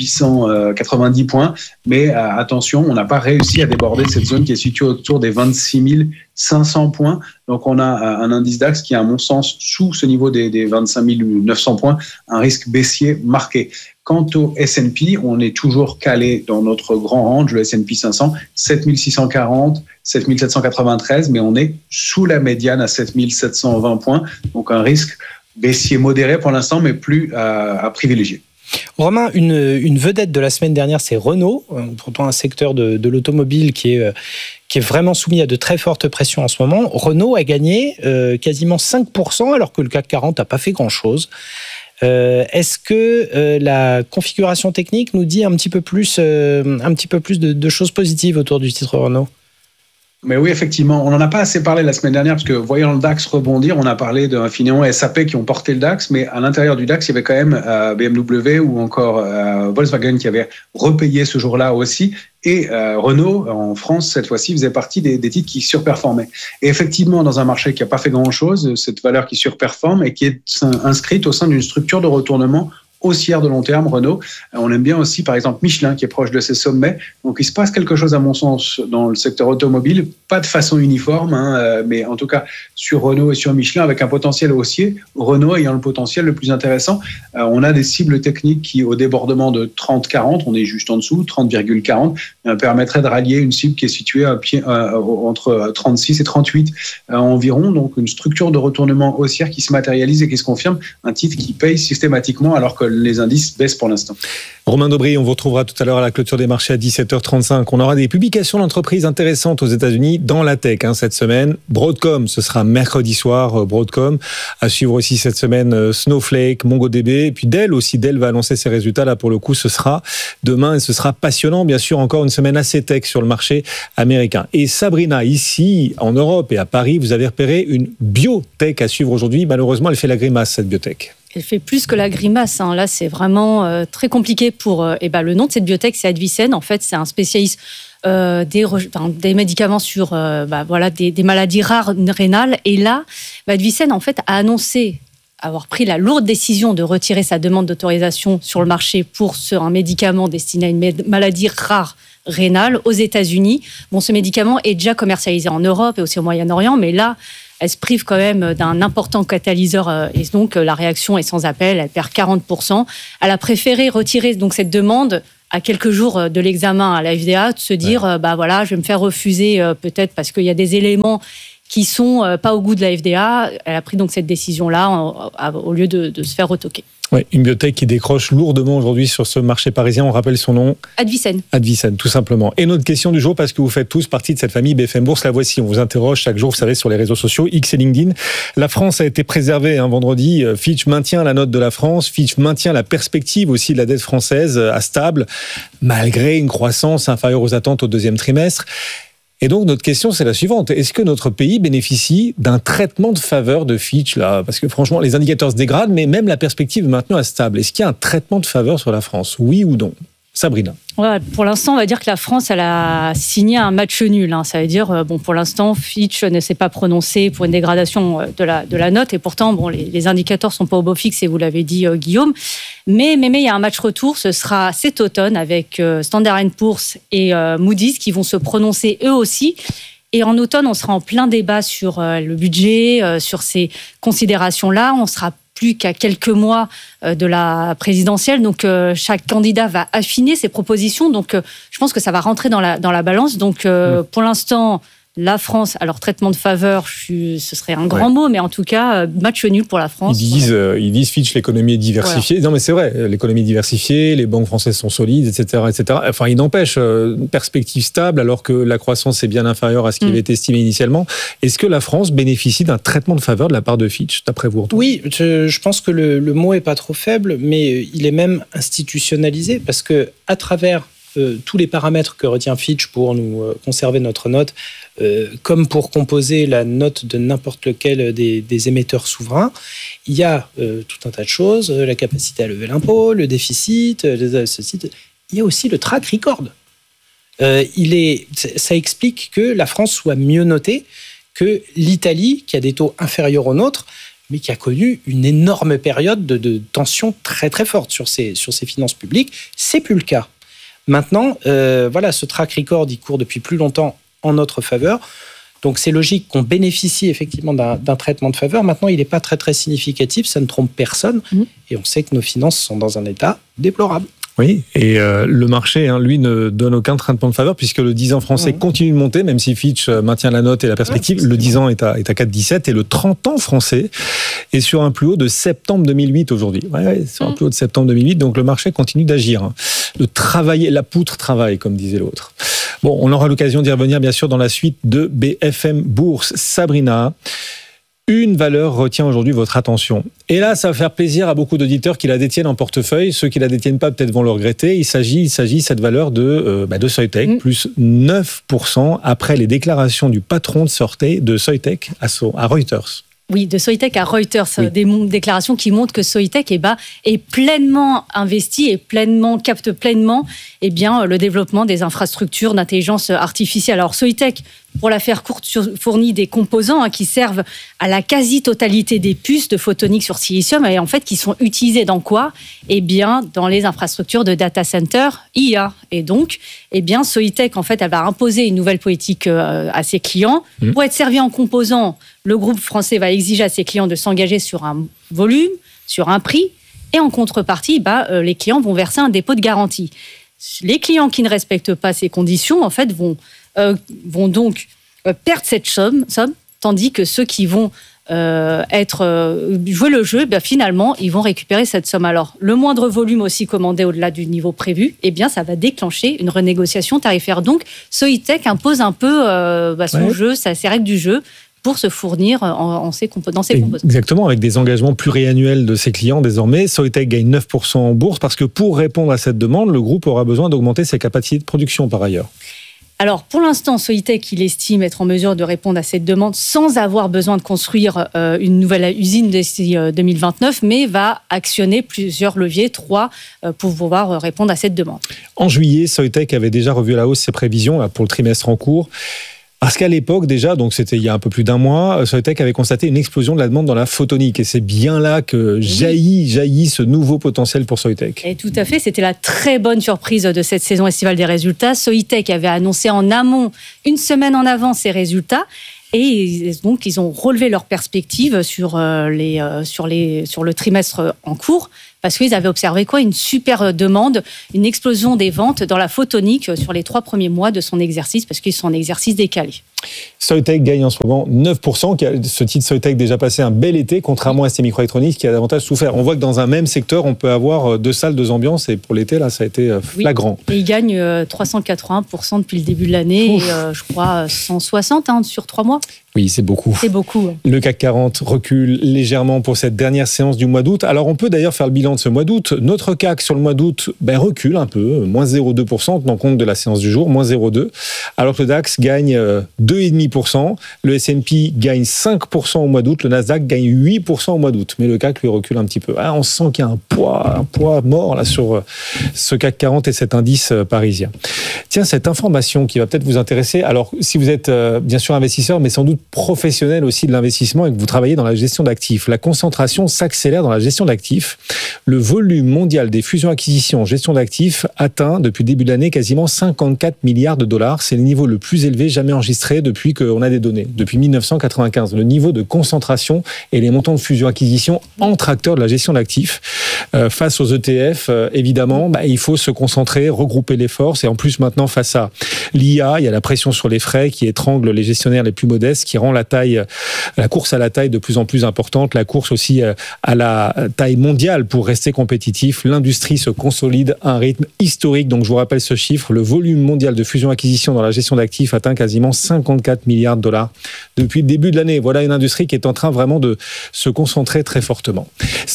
890 points, mais attention, on n'a pas réussi à déborder cette zone qui est située autour des 26 500 points. Donc on a un indice DAX qui est à mon sens sous ce niveau des 25 900 points, un risque baissier marqué. Quant au S&P, on est toujours calé dans notre grand range, le S&P 500, 7640, 7793, mais on est sous la médiane à 7720 points. Donc un risque baissier modéré pour l'instant, mais plus à privilégier. Romain, une vedette de la semaine dernière, c'est Renault, pourtant un secteur de l'automobile qui est vraiment soumis à de très fortes pressions en ce moment. Renault a gagné quasiment 5%, alors que le CAC 40 n'a pas fait grand-chose. Est-ce que la configuration technique nous dit un petit peu plus de choses positives autour du titre Renault ? Mais oui, effectivement, on n'en a pas assez parlé la semaine dernière parce que voyant le DAX rebondir, on a parlé d'Infineon et SAP qui ont porté le DAX, mais à l'intérieur du DAX, il y avait quand même BMW ou encore Volkswagen qui avait repayé ce jour-là aussi. Et Renault, en France, cette fois-ci, faisait partie des titres qui surperformaient. Et effectivement, dans un marché qui n'a pas fait grand-chose, cette valeur qui surperforme et qui est inscrite au sein d'une structure de retournement haussière de long terme, Renault. On aime bien aussi, par exemple, Michelin, qui est proche de ses sommets. Donc, il se passe quelque chose, à mon sens, dans le secteur automobile, pas de façon uniforme, mais en tout cas, sur Renault et sur Michelin, avec un potentiel haussier. Renault ayant le potentiel le plus intéressant. On a des cibles techniques qui, au débordement de 30-40, on est juste en dessous, 30,40, permettrait de rallier une cible qui est située entre 36 et 38 environ. Donc, une structure de retournement haussière qui se matérialise et qui se confirme, un titre qui paye systématiquement alors que les indices baissent pour l'instant. Romain Daubry, on vous retrouvera tout à l'heure à la clôture des marchés à 17h35. On aura des publications d'entreprises intéressantes aux États-Unis dans la tech cette semaine. Broadcom, ce sera mercredi soir, Broadcom. À suivre aussi cette semaine Snowflake, MongoDB, et puis Dell aussi. Dell va annoncer ses résultats. Là, pour le coup, ce sera demain et ce sera passionnant. Bien sûr, encore une semaine assez tech sur le marché américain. Et Sabrina, ici, en Europe et à Paris, vous avez repéré une biotech à suivre aujourd'hui. Malheureusement, elle fait la grimace, cette biotech. Elle fait plus que la grimace. Là, c'est vraiment très compliqué pour... le nom de cette biotech, c'est Advicen. En fait, c'est un spécialiste des médicaments sur des maladies rares rénales. Et là, Advicen, en fait, a annoncé avoir pris la lourde décision de retirer sa demande d'autorisation sur le marché pour un médicament destiné à une maladie rare rénale aux États-Unis. Bon, ce médicament est déjà commercialisé en Europe et aussi au Moyen-Orient, mais là, elle se prive quand même d'un important catalyseur et donc la réaction est sans appel, elle perd 40%. Elle a préféré retirer donc cette demande à quelques jours de l'examen à la FDA, de se dire je vais me faire refuser peut-être parce qu'il y a des éléments qui sont pas au goût de la FDA. Elle a pris donc cette décision-là au lieu de se faire retoquer. Ouais, une biotech qui décroche lourdement aujourd'hui sur ce marché parisien. On rappelle son nom. Advicen. Advicen, tout simplement. Et notre question du jour, parce que vous faites tous partie de cette famille BFM Bourse, la voici. On vous interroge chaque jour, vous savez, sur les réseaux sociaux, X et LinkedIn. La France a été préservée vendredi. Fitch maintient la note de la France. Fitch maintient la perspective aussi de la dette française à stable, malgré une croissance inférieure aux attentes au deuxième trimestre. Et donc, notre question, c'est la suivante. Est-ce que notre pays bénéficie d'un traitement de faveur de Fitch, là? Parce que franchement, les indicateurs se dégradent, mais même la perspective est maintenant stable. Est-ce qu'il y a un traitement de faveur sur la France? Oui ou non? Sabrina. Ouais, pour l'instant, on va dire que la France, elle a signé un match nul. Ça veut dire, pour l'instant, Fitch ne s'est pas prononcé pour une dégradation de la note. Et pourtant, les indicateurs sont pas au beau fixe, et vous l'avez dit, Guillaume. Mais il y a un match retour. Ce sera cet automne avec Standard & Poor's et Moody's qui vont se prononcer eux aussi. Et en automne, on sera en plein débat sur le budget, sur ces considérations-là. On sera plus qu'à quelques mois de la présidentielle. Donc, chaque candidat va affiner ses propositions. Donc, je pense que ça va rentrer dans la balance. Donc, pour l'instant, la France, alors traitement de faveur, ce serait un grand mot, mais en tout cas, match nul pour la France. Ils disent Fitch, l'économie est diversifiée. Voilà. Non, mais c'est vrai, l'économie est diversifiée, les banques françaises sont solides, etc., etc. Enfin, il n'empêche, une perspective stable, alors que la croissance est bien inférieure à ce qui avait été estimé initialement. Est-ce que la France bénéficie d'un traitement de faveur de la part de Fitch, d'après vous, Antoine ? Oui, je pense que le mot est pas trop faible, mais il est même institutionnalisé, parce que à travers tous les paramètres que retient Fitch pour nous conserver notre note, comme pour composer la note de n'importe lequel des émetteurs souverains, il y a tout un tas de choses, la capacité à lever l'impôt, le déficit, il y a aussi le track record. Ça explique que la France soit mieux notée que l'Italie, qui a des taux inférieurs aux nôtres, mais qui a connu une énorme période de tension très très forte sur ses finances publiques. C'est plus le cas. Maintenant, ce track record, il court depuis plus longtemps en notre faveur. Donc, c'est logique qu'on bénéficie effectivement d'un traitement de faveur. Maintenant, il n'est pas très, très significatif. Ça ne trompe personne. Et on sait que nos finances sont dans un état déplorable. Oui, et le marché, lui, ne donne aucun traitement de faveur puisque le 10 ans français continue de monter, même si Fitch maintient la note et la perspective. Le 10 ans est à 4,17 et le 30 ans français est sur un plus haut de septembre 2008 aujourd'hui. Sur un plus haut de septembre 2008, donc le marché continue d'agir. De travailler, la poutre travaille, comme disait l'autre. Bon, on aura l'occasion d'y revenir, bien sûr, dans la suite de BFM Bourse. Sabrina, une valeur retient aujourd'hui votre attention. Et là, ça va faire plaisir à beaucoup d'auditeurs qui la détiennent en portefeuille. Ceux qui la détiennent pas, peut-être vont le regretter. Il s'agit cette valeur de Soitec, plus 9% après les déclarations du patron de Soitec à Reuters. Oui, de Soitec à Reuters, des déclarations qui montrent que Soitec est pleinement investi et capte pleinement le développement des infrastructures d'intelligence artificielle. Alors Soitec, pour la faire courte, fournit des composants qui servent à la quasi-totalité des puces de photonique sur silicium et en fait qui sont utilisés dans quoi ? Eh bien, dans les infrastructures de data center IA. Et donc, eh bien, Soitec, en fait, elle va imposer une nouvelle politique à ses clients. Pour être servi en composants, le groupe français va exiger à ses clients de s'engager sur un volume, sur un prix, et en contrepartie, les clients vont verser un dépôt de garantie. Les clients qui ne respectent pas ces conditions, en fait, vont donc perdre cette somme, tandis que ceux qui vont jouer le jeu, finalement, ils vont récupérer cette somme. Alors, le moindre volume aussi commandé au-delà du niveau prévu, eh bien, ça va déclencher une renégociation tarifaire. Donc, Soitec impose un peu son jeu, ses règles du jeu, pour se fournir dans ses composants. Exactement, avec des engagements pluriannuels de ses clients désormais. Soitec gagne 9% en bourse parce que pour répondre à cette demande, le groupe aura besoin d'augmenter ses capacités de production par ailleurs. Alors, pour l'instant, Soitec, il estime être en mesure de répondre à cette demande sans avoir besoin de construire une nouvelle usine d'ici 2029, mais va actionner plusieurs leviers, 3, pour pouvoir répondre à cette demande. En juillet, Soitec avait déjà revu à la hausse ses prévisions pour le trimestre en cours. Parce qu'à l'époque, déjà, donc c'était il y a un peu plus d'un mois, Soitec avait constaté une explosion de la demande dans la photonique. Et c'est bien là que jaillit ce nouveau potentiel pour Soitec. Et tout à fait, c'était la très bonne surprise de cette saison estivale des résultats. Soitec avait annoncé en amont, une semaine en avant, ses résultats. Et donc, ils ont relevé leurs perspectives sur le trimestre en cours. Parce qu'ils avaient observé une super demande, une explosion des ventes dans la photonique sur les 3 premiers mois de son exercice, parce qu'ils sont en exercice décalé. Soitec gagne en ce moment 9%. Ce titre Soitec déjà passé un bel été, contrairement à ces microélectroniques qui a davantage souffert. On voit que dans un même secteur, on peut avoir 2 salles, 2 ambiances, et pour l'été, là, ça a été flagrant. Oui. Et il gagne 381% depuis le début de l'année, et je crois 160 sur 3 mois. Oui, c'est beaucoup. C'est beaucoup. Le CAC 40 recule légèrement pour cette dernière séance du mois d'août. Alors, on peut d'ailleurs faire le bilan de ce mois d'août. Notre CAC sur le mois d'août recule un peu, moins 0,2%, en tenant compte de la séance du jour, moins 0,2%. Alors que le DAX gagne 2,5%. Le S&P gagne 5% au mois d'août. Le Nasdaq gagne 8% au mois d'août. Mais le CAC, lui, recule un petit peu. On sent qu'il y a un poids mort là, sur ce CAC 40 et cet indice parisien. Tiens, cette information qui va peut-être vous intéresser. Alors, si vous êtes bien sûr investisseur, mais sans doute professionnel aussi de l'investissement et que vous travaillez dans la gestion d'actifs, la concentration s'accélère dans la gestion d'actifs. Le volume mondial des fusions-acquisitions en gestion d'actifs atteint depuis le début de l'année quasiment 54 milliards de dollars. C'est le niveau le plus élevé jamais enregistré depuis qu'on a des données, depuis 1995. Le niveau de concentration et les montants de fusion-acquisition entre acteurs de la gestion d'actifs. Face aux ETF, évidemment, il faut se concentrer, regrouper les forces. Et en plus, maintenant, face à l'IA, il y a la pression sur les frais qui étrangle les gestionnaires les plus modestes, qui rend la course à la taille de plus en plus importante, la course aussi à la taille mondiale pour rester compétitif. L'industrie se consolide à un rythme historique. Donc, je vous rappelle ce chiffre, le volume mondial de fusion-acquisition dans la gestion d'actifs atteint quasiment 54 milliards de dollars depuis le début de l'année. Voilà une industrie qui est en train vraiment de se concentrer très fortement.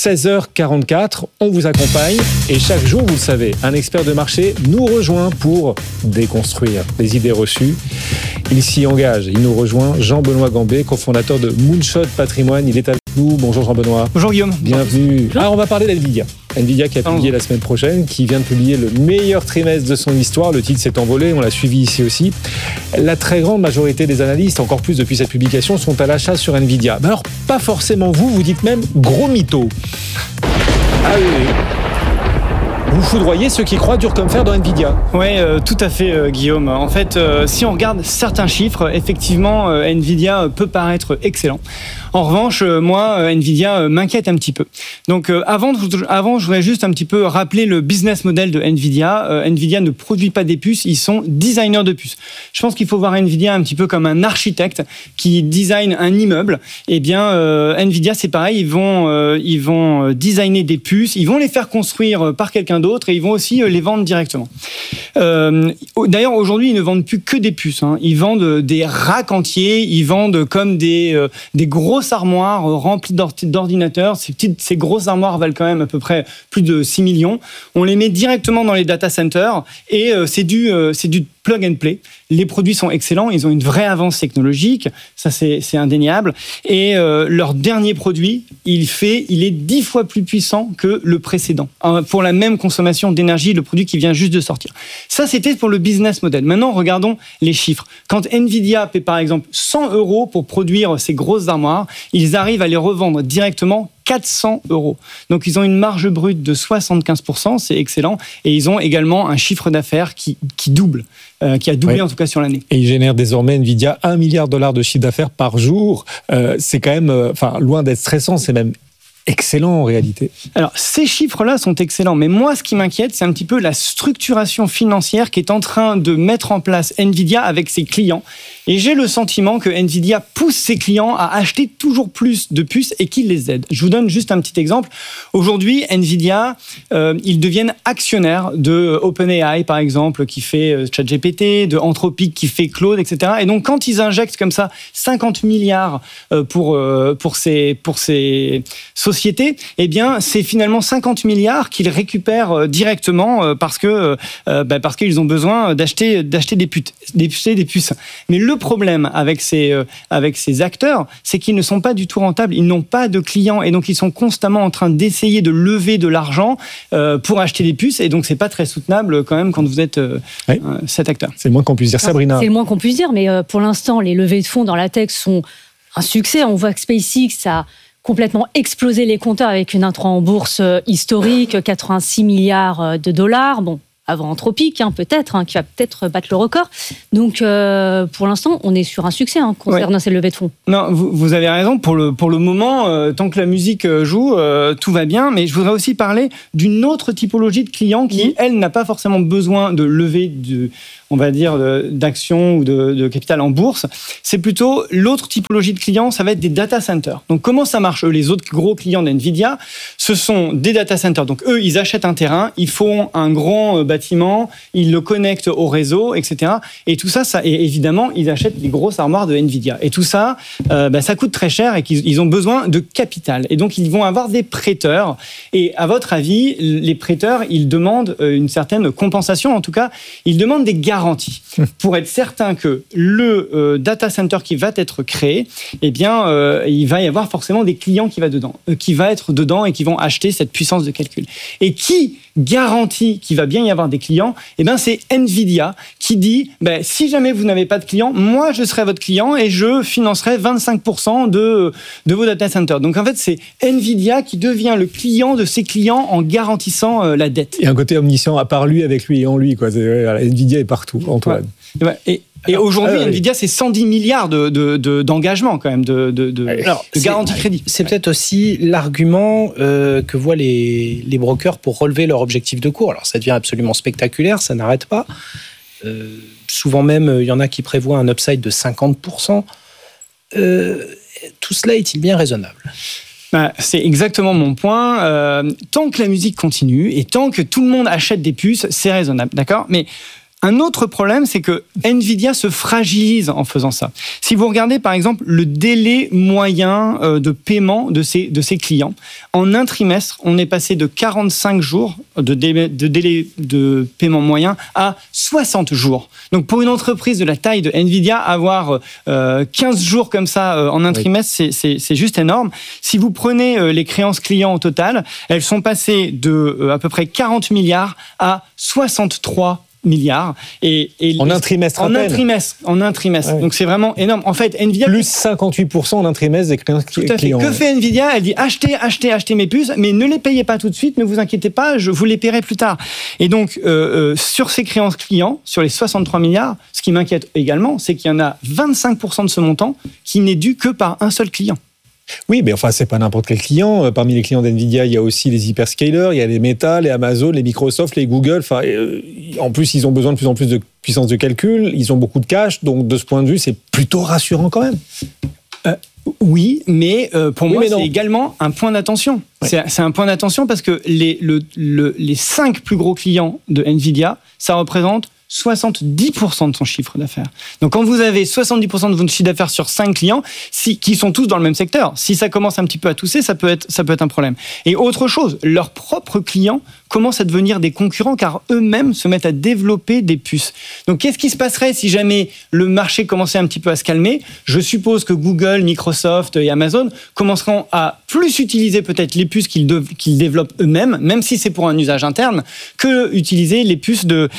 16h44, on vous accompagne et chaque jour, vous le savez, un expert de marché nous rejoint pour déconstruire les idées reçues. Il s'y engage. Il nous rejoint, Jean-Benoît Gambé, cofondateur de Moonshot Patrimoine. Il est avec nous. Bonjour Jean-Benoît. Bonjour Guillaume. Bienvenue. Bonjour. Alors on va parler d'NVIDIA. NVIDIA qui a publié la semaine prochaine, qui vient de publier le meilleur trimestre de son histoire. Le titre s'est envolé, on l'a suivi ici aussi. La très grande majorité des analystes, encore plus depuis cette publication, sont à l'achat sur NVIDIA. Alors pas forcément vous dites même gros mytho. Ah oui. Vous foudroyez ceux qui croient dur comme fer dans NVIDIA. Oui, tout à fait, Guillaume. En fait, si on regarde certains chiffres, effectivement, NVIDIA peut paraître excellent. En revanche, moi, NVIDIA m'inquiète un petit peu. Donc, avant, je voudrais juste un petit peu rappeler le business model de NVIDIA. NVIDIA ne produit pas des puces, ils sont designers de puces. Je pense qu'il faut voir NVIDIA un petit peu comme un architecte qui design un immeuble. Eh bien, NVIDIA, c'est pareil, ils vont designer des puces, ils vont les faire construire par quelqu'un d'autre et ils vont aussi les vendre directement. D'ailleurs, aujourd'hui, ils ne vendent plus que des puces. Ils vendent des racks entiers, ils vendent comme des grosses armoires remplies d'ordinateurs. Ces grosses armoires valent quand même à peu près plus de 6 millions. On les met directement dans les data centers et c'est du plug and play. Les produits sont excellents, ils ont une vraie avance technologique, ça c'est indéniable. Et leur dernier produit, il est 10 fois plus puissant que le précédent. Pour la même consommation d'énergie, le produit qui vient juste de sortir. Ça, c'était pour le business model. Maintenant, regardons les chiffres. Quand Nvidia paie par exemple 100 € pour produire ces grosses armoires, ils arrivent à les revendre directement 400 €. Donc, ils ont une marge brute de 75%, c'est excellent. Et ils ont également un chiffre d'affaires qui double, qui a doublé en tout cas sur l'année. Et ils génèrent désormais, Nvidia, $1 milliard de chiffre d'affaires par jour. C'est quand même, loin d'être stressant, c'est même excellent en réalité. Alors, ces chiffres-là sont excellents, mais moi, ce qui m'inquiète, c'est un petit peu la structuration financière qui est en train de mettre en place Nvidia avec ses clients. Et j'ai le sentiment que Nvidia pousse ses clients à acheter toujours plus de puces et qu'il les aide. Je vous donne juste un petit exemple. Aujourd'hui, Nvidia, ils deviennent actionnaires de OpenAI, par exemple, qui fait ChatGPT, de Anthropic, qui fait Claude, etc. Et donc, quand ils injectent comme ça 50 milliards pour ces sociétés, eh bien, c'est finalement 50 milliards qu'ils récupèrent directement parce qu'ils ont besoin d'acheter des puces. Mais le problème avec ces acteurs, c'est qu'ils ne sont pas du tout rentables, ils n'ont pas de clients et donc ils sont constamment en train d'essayer de lever de l'argent pour acheter des puces et donc c'est pas très soutenable quand même quand vous êtes cet acteur. C'est le moins qu'on puisse dire, Sabrina. C'est le moins qu'on puisse dire, mais pour l'instant, les levées de fonds dans la tech sont un succès. On voit que SpaceX a complètement explosé les compteurs avec une intro en bourse historique, 86 milliards de dollars. Bon, avant Anthropic, peut-être, qui va peut-être battre le record. Donc, pour l'instant, on est sur un succès concernant ces levées de fonds. Non, vous avez raison. Pour le moment, tant que la musique joue, tout va bien. Mais je voudrais aussi parler d'une autre typologie de clients qui, elle, n'a pas forcément besoin de lever d'actions ou de capital en bourse. C'est plutôt l'autre typologie de clients, ça va être des data centers. Donc, comment ça marche? Les autres gros clients d'NVIDIA, ce sont des data centers. Donc, eux, ils achètent un terrain, ils font un grand bâtiment, ils le connectent au réseau, etc. Et tout ça, et évidemment, ils achètent des grosses armoires de NVIDIA. Et tout ça, ça coûte très cher et qu'ils ont besoin de capital. Et donc, ils vont avoir des prêteurs. Et à votre avis, les prêteurs, ils demandent une certaine compensation. En tout cas, ils demandent des garanties pour être certain que le data center qui va être créé, eh bien, il va y avoir forcément des clients qui va être dedans et qui vont acheter cette puissance de calcul. Et qui garantit qu'il va bien y avoir des clients? Eh bien, c'est Nvidia qui dit si jamais vous n'avez pas de clients, moi je serai votre client et je financerai 25% de vos data centers. Donc en fait, c'est Nvidia qui devient le client de ses clients en garantissant la dette. Et un côté omniscient à part lui, avec lui et en lui, quoi. Nvidia est partout, Antoine. Ouais. Et aujourd'hui, Nvidia, c'est 110 milliards d'engagement quand même, de garantie crédit. C'est peut-être aussi l'argument que voient les brokers pour relever leur objectif de cours. Alors ça devient absolument spectaculaire, ça n'arrête pas. Souvent même, il y en a qui prévoient un upside de 50%. Tout cela est-il bien raisonnable ? C'est exactement mon point. Tant que la musique continue et tant que tout le monde achète des puces, c'est raisonnable, d'accord ? Mais un autre problème, c'est que Nvidia se fragilise en faisant ça. Si vous regardez, par exemple, le délai moyen de paiement de ses clients, en un trimestre, on est passé de 45 jours de délai de paiement moyen à 60 jours. Donc, pour une entreprise de la taille de Nvidia, avoir 15 jours comme ça en un trimestre, c'est juste énorme. Si vous prenez les créances clients au total, elles sont passées de à peu près 40 milliards à 63 milliards. En un trimestre en un trimestre. Ouais. Donc c'est vraiment énorme. En fait, Nvidia... Plus 58% en un trimestre des créances clients. Que fait Nvidia? Elle dit achetez mes puces, mais ne les payez pas tout de suite, ne vous inquiétez pas, je vous les paierai plus tard. Et donc, sur ces créances clients, sur les 63 milliards, ce qui m'inquiète également, c'est qu'il y en a 25% de ce montant qui n'est dû que par un seul client. Oui, mais enfin, c'est pas n'importe quel client. Parmi les clients d'NVIDIA, il y a aussi les hyperscalers, il y a les Meta, les Amazon, les Microsoft, les Google. Enfin, en plus, ils ont besoin de plus en plus de puissance de calcul. Ils ont beaucoup de cash. Donc, de ce point de vue, c'est plutôt rassurant quand même. Oui, mais pour moi, c'est également un point d'attention. Ouais. C'est un point d'attention parce que les 5 plus gros clients de NVIDIA, ça représente 70% de son chiffre d'affaires. Donc quand vous avez 70% de votre chiffre d'affaires sur 5 clients, qui sont tous dans le même secteur, si ça commence un petit peu à tousser, ça peut être un problème. Et autre chose, leurs propres clients commencent à devenir des concurrents car eux-mêmes se mettent à développer des puces. Donc qu'est-ce qui se passerait si jamais le marché commençait un petit peu à se calmer ? Je suppose que Google, Microsoft et Amazon commenceront à plus utiliser peut-être les puces qu'ils développent eux-mêmes, même si c'est pour un usage interne, que utiliser les puces de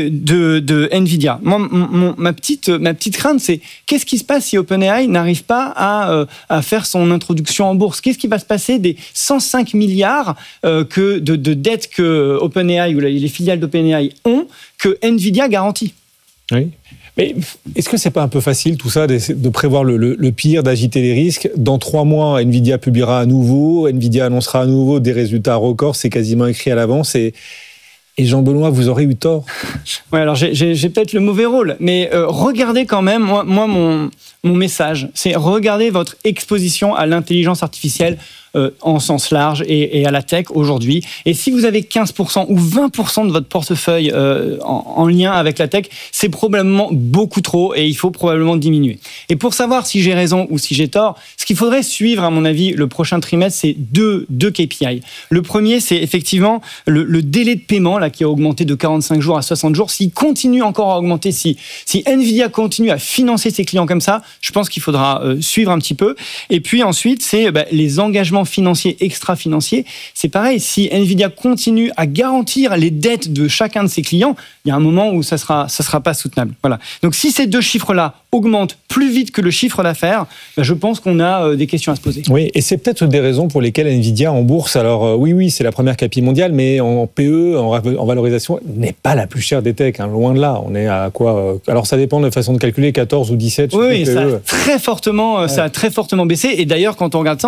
Nvidia. Moi, ma petite crainte, c'est qu'est-ce qui se passe si OpenAI n'arrive pas à faire son introduction en bourse ? Qu'est-ce qui va se passer des 105 milliards de dettes que OpenAI ou les filiales d'OpenAI ont, que Nvidia garantit ? Oui. Mais est-ce que c'est pas un peu facile tout ça de prévoir le pire, d'agiter les risques ? Dans 3 mois, Nvidia publiera à nouveau, Nvidia annoncera à nouveau des résultats records, c'est quasiment écrit à l'avance et Jean-Benoît, vous aurez eu tort. Ouais, alors j'ai peut-être le mauvais rôle, mais regardez quand même, moi mon message, c'est regardez votre exposition à l'intelligence artificielle en sens large et à la tech aujourd'hui. Et si vous avez 15% ou 20% de votre portefeuille en lien avec la tech, c'est probablement beaucoup trop et il faut probablement diminuer. Et pour savoir si j'ai raison ou si j'ai tort, ce qu'il faudrait suivre, à mon avis, le prochain trimestre, c'est deux KPI. Le premier, c'est effectivement le délai de paiement là, qui a augmenté de 45 jours à 60 jours. S'il continue encore à augmenter, si Nvidia continue à financer ses clients comme ça, je pense qu'il faudra suivre un petit peu. Et puis ensuite, c'est les engagements financiers, extra-financiers. C'est pareil, si Nvidia continue à garantir les dettes de chacun de ses clients, il y a un moment où ça sera pas soutenable. Voilà. Donc si ces deux chiffres-là augmentent plus vite que le chiffre d'affaires, je pense qu'on a des questions à se poser. Oui, et c'est peut-être des raisons pour lesquelles Nvidia en bourse, alors oui, c'est la première capi mondiale, mais en PE, en valorisation, n'est pas la plus chère des techs, hein, loin de là. On est à quoi alors ça dépend de la façon de calculer, 14 ou 17. Oui, ça a très fortement, ça a très fortement baissé. Et d'ailleurs, quand on regarde ça,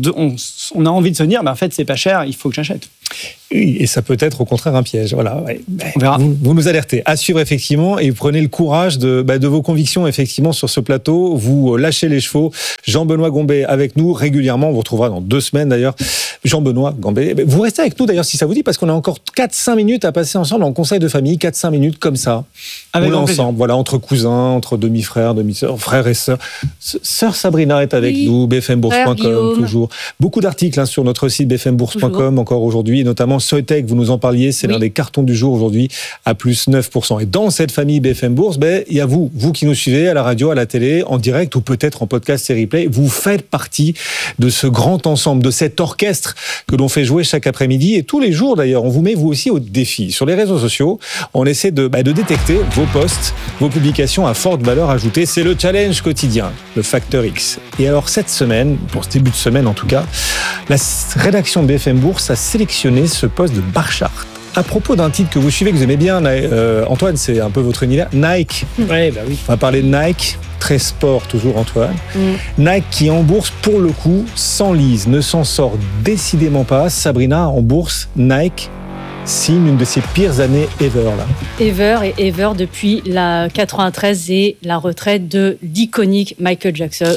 on a envie de se dire, en fait, c'est pas cher, il faut que j'achète. Oui, et ça peut être au contraire un piège. Voilà. Ouais. On verra. Vous nous alertez. À suivre effectivement, et prenez le courage de vos convictions effectivement sur ce plateau. Vous lâchez les chevaux. Jean-Benoît Gambet avec nous régulièrement. On vous retrouvera dans 2 semaines d'ailleurs. Jean-Benoît Gambet. Vous restez avec nous d'ailleurs si ça vous dit, parce qu'on a encore 4-5 minutes à passer ensemble en conseil de famille. 4-5 minutes comme ça. Avec on est ensemble. Voilà, entre cousins, entre demi-frères, demi-sœurs, frères et sœurs. Sœur Sabrina est avec nous. bfmbourse.com toujours. Beaucoup d'articles sur notre site bfmbourse.com encore aujourd'hui. Et notamment Soitec, vous nous en parliez, c'est l'un des cartons du jour aujourd'hui, à plus 9%. Et dans cette famille BFM Bourse, il y a vous qui nous suivez à la radio, à la télé, en direct ou peut-être en podcast et replay. Vous faites partie de ce grand ensemble, de cet orchestre que l'on fait jouer chaque après-midi. Et tous les jours d'ailleurs, on vous met vous aussi au défi. Sur les réseaux sociaux, on essaie de détecter vos posts, vos publications à forte valeur ajoutée. C'est le challenge quotidien, le Facteur X. Et alors cette semaine, pour ce début de semaine en tout cas, la rédaction de BFM Bourse a sélectionné ce poste de Barchart. À propos d'un titre que vous suivez, que vous aimez bien, Antoine, c'est un peu votre univers, Nike. Oui. On va parler de Nike, très sport toujours Antoine. Nike qui en bourse pour le coup s'enlise, ne s'en sort décidément pas. Sabrina, en bourse, Nike signe une de ses pires années ever là. Ever depuis la 93 et la retraite de l'iconique Michael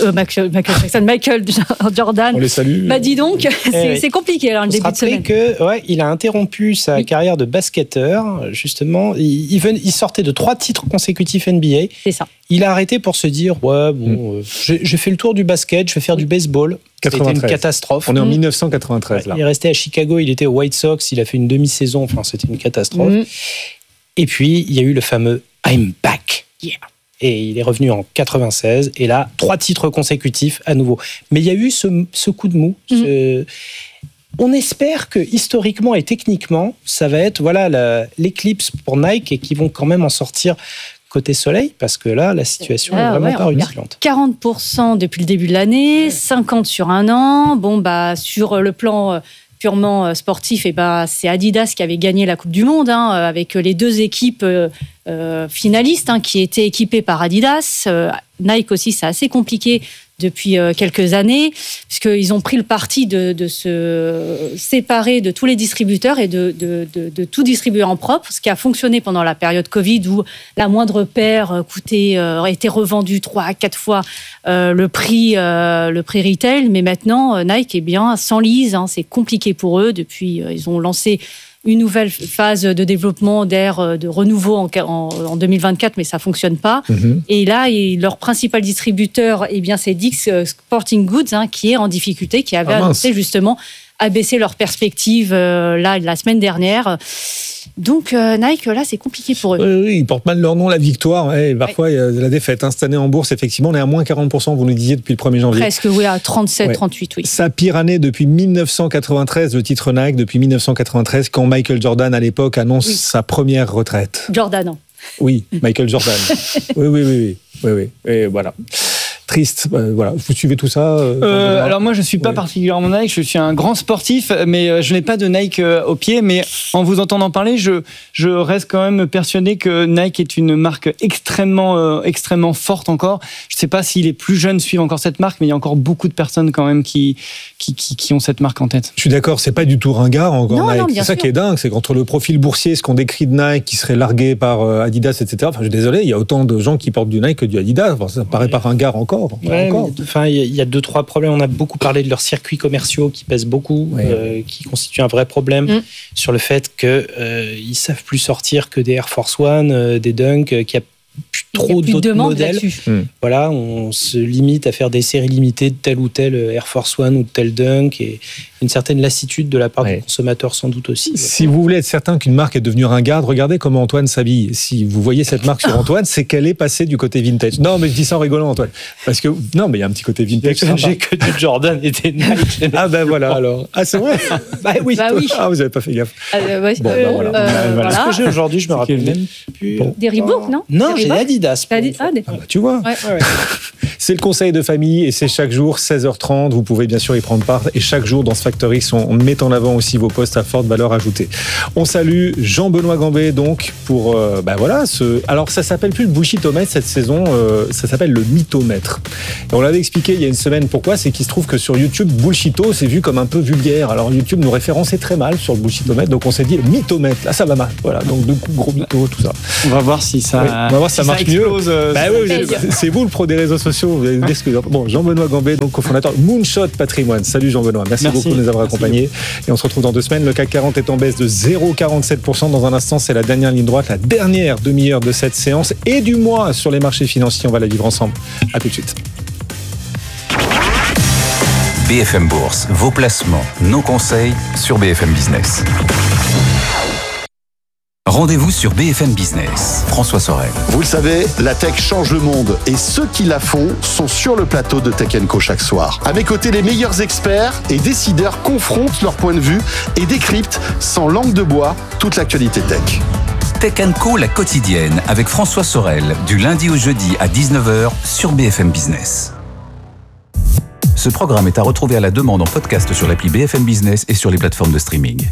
Jordan. On les salue. Dis donc, c'est compliqué alors le début de semaine. Il a interrompu sa carrière de basketteur justement. Il sortait de 3 titres consécutifs NBA. C'est ça. Il a arrêté pour se dire j'ai fait le tour du basket, je vais faire du baseball. C'était une catastrophe. On est en 1993 là. Il est resté à Chicago, il était aux White Sox, il a fait une demi-saison, c'était une catastrophe. Et puis il y a eu le fameux I'm back. Yeah. Et il est revenu en 96 et là 3 titres consécutifs à nouveau. Mais il y a eu ce coup de mou. On espère que historiquement et techniquement, ça va être l'éclipse pour Nike et qu'ils vont quand même en sortir côté soleil, parce que là, la situation est vraiment pas rutilante. 40% depuis le début de l'année, 50% sur un an. Sur le plan purement sportif, c'est Adidas qui avait gagné la Coupe du Monde, avec les 2 équipes finalistes qui étaient équipées par Adidas. Nike aussi, c'est assez compliqué depuis quelques années, puisqu'ils ont pris le parti de se séparer de tous les distributeurs et de tout distribuer en propre, ce qui a fonctionné pendant la période Covid, où la moindre paire était revendue 3 à 4 fois le prix retail. Mais maintenant, Nike s'enlise, c'est compliqué pour eux. Depuis, ils ont lancé une nouvelle phase de développement d'air de renouveau en 2024, mais ça fonctionne pas. Et là, leur principal distributeur, c'est Dick's Sporting Goods, qui est en difficulté, qui avait annoncé justement à baisser leurs perspectives la semaine dernière. Donc Nike, là, c'est compliqué pour eux. Oui, ils portent mal leur nom, la victoire. Parfois, il y a la défaite. Cette année en bourse, effectivement, on est à moins 40%, vous nous disiez, depuis le 1er janvier. Presque, oui, à 37, 38, oui. Sa pire année depuis 1993, le titre Nike, depuis 1993, quand Michael Jordan, à l'époque, annonce sa première retraite. Jordan. Oui, Michael Jordan. Oui. Et voilà. Triste. Voilà. Vous suivez tout ça Alors moi, je ne suis pas particulièrement Nike. Je suis un grand sportif, mais je n'ai pas de Nike au pied. Mais en vous entendant parler, je reste quand même persuadé que Nike est une marque extrêmement forte encore. Je ne sais pas si les plus jeunes suivent encore cette marque, mais il y a encore beaucoup de personnes quand même qui ont cette marque en tête. Je suis d'accord, c'est pas du tout ringard encore Nike. C'est ça sûr. Qui est dingue, c'est qu'entre le profil boursier, ce qu'on décrit de Nike, qui serait largué par Adidas, etc. Enfin, je suis désolé, il y a autant de gens qui portent du Nike que du Adidas. Enfin, ça paraît pas ringard encore. Il y a 2-3 problèmes. On a beaucoup parlé de leurs circuits commerciaux qui pèsent beaucoup, qui constituent un vrai problème sur le fait qu'ils savent plus sortir que des Air Force One, des Dunk, qu'il y a plus trop d'autres modèles. Voilà, on se limite à faire des séries limitées de tel ou tel Air Force One ou de tel Dunk, et une certaine lassitude de la part des consommateurs sans doute aussi. Si vous voulez être certain qu'une marque est devenue ringarde, regardez comment Antoine s'habille. Si vous voyez cette marque sur Antoine, c'est qu'elle est passée du côté vintage. Non, mais je dis ça en rigolant, Antoine. Parce que non, mais il y a un petit côté vintage. J'ai que du Jordan et des Nike. Ah ben voilà alors. Ah c'est vrai. Oui. Ah vous avez pas fait gaffe. Voilà. Ce que j'ai aujourd'hui, je me rappelle même plus. Des Reebok, non? Non, j'ai Adidas. Tu vois. C'est le conseil de famille et c'est chaque jour 16h30. Vous pouvez bien sûr y prendre part et chaque jour dans ce Factor X, on met en avant aussi vos postes à forte valeur ajoutée. On salue Jean-Benoît Gambet donc pour alors ça s'appelle plus le bullshitomètre cette saison, ça s'appelle le mythomètre. Et on l'avait expliqué il y a une semaine pourquoi, c'est qu'il se trouve que sur YouTube bullshito c'est vu comme un peu vulgaire. Alors YouTube nous référençait très mal sur le bullshitomètre, donc on s'est dit le mythomètre. Là ça va mal. Voilà, donc de coup gros mytho tout ça. On va voir si ça marche mieux. C'est vous le pro des réseaux sociaux. Vous allez me dire ce que... Bon, Jean-Benoît Gambet, donc cofondateur Moonshot Patrimoine. Salut Jean-Benoît, merci beaucoup de nous avoir accompagnés. Et on se retrouve dans 2 semaines. Le CAC 40 est en baisse de 0,47%. Dans un instant, c'est la dernière ligne droite, la dernière demi-heure de cette séance et du mois sur les marchés financiers. On va la vivre ensemble. À tout de suite. BFM Bourse, vos placements, nos conseils sur BFM Business. Rendez-vous sur BFM Business. François Sorel. Vous le savez, la tech change le monde et ceux qui la font sont sur le plateau de Tech & Co chaque soir. À mes côtés, les meilleurs experts et décideurs confrontent leur point de vue et décryptent sans langue de bois toute l'actualité tech. Tech & Co, la quotidienne, avec François Sorel, du lundi au jeudi à 19h sur BFM Business. Ce programme est à retrouver à la demande en podcast sur l'appli BFM Business et sur les plateformes de streaming.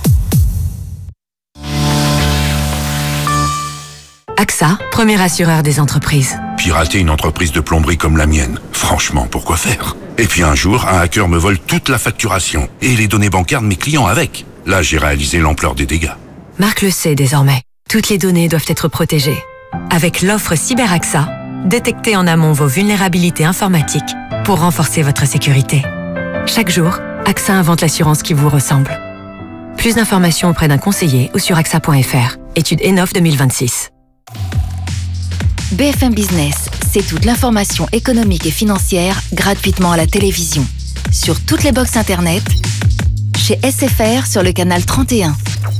AXA, premier assureur des entreprises. Pirater une entreprise de plomberie comme la mienne, franchement, pourquoi faire? Et puis un jour, un hacker me vole toute la facturation et les données bancaires de mes clients avec. Là, j'ai réalisé l'ampleur des dégâts. Marc le sait désormais. Toutes les données doivent être protégées. Avec l'offre CyberAXA, détectez en amont vos vulnérabilités informatiques pour renforcer votre sécurité. Chaque jour, AXA invente l'assurance qui vous ressemble. Plus d'informations auprès d'un conseiller ou sur axa.fr. Étude ENOF 2026. BFM Business, c'est toute l'information économique et financière gratuitement à la télévision. Sur toutes les box internet, chez SFR sur le canal 31,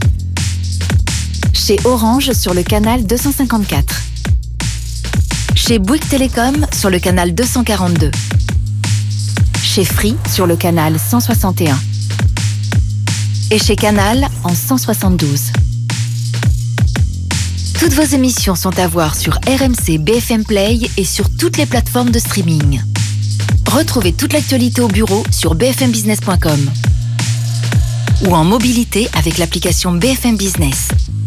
chez Orange sur le canal 254, chez Bouygues Télécom sur le canal 242, chez Free sur le canal 161 et chez Canal en 172. Toutes vos émissions sont à voir sur RMC BFM Play et sur toutes les plateformes de streaming. Retrouvez toute l'actualité au bureau sur bfmbusiness.com ou en mobilité avec l'application BFM Business.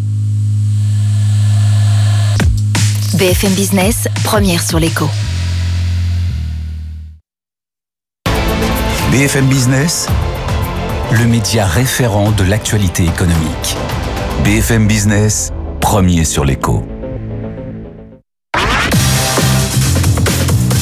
BFM Business, première sur l'écho. BFM Business, le média référent de l'actualité économique. BFM Business, premier sur l'écho.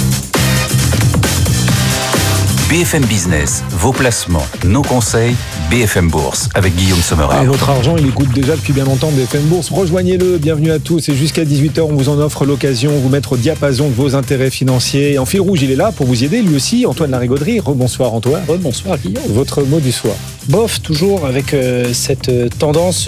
BFM Business, vos placements, nos conseils, BFM Bourse avec Guillaume Sommerer. Et votre argent, il écoute déjà depuis bien longtemps BFM Bourse. Rejoignez-le, bienvenue à tous. Et jusqu'à 18h, on vous en offre l'occasion, vous mettre au diapason de vos intérêts financiers. Et en fil rouge, il est là pour vous y aider, lui aussi, Antoine Larigauderie. Rebonsoir Antoine. Rebonsoir Guillaume. Votre mot du soir. Bof, toujours avec cette tendance,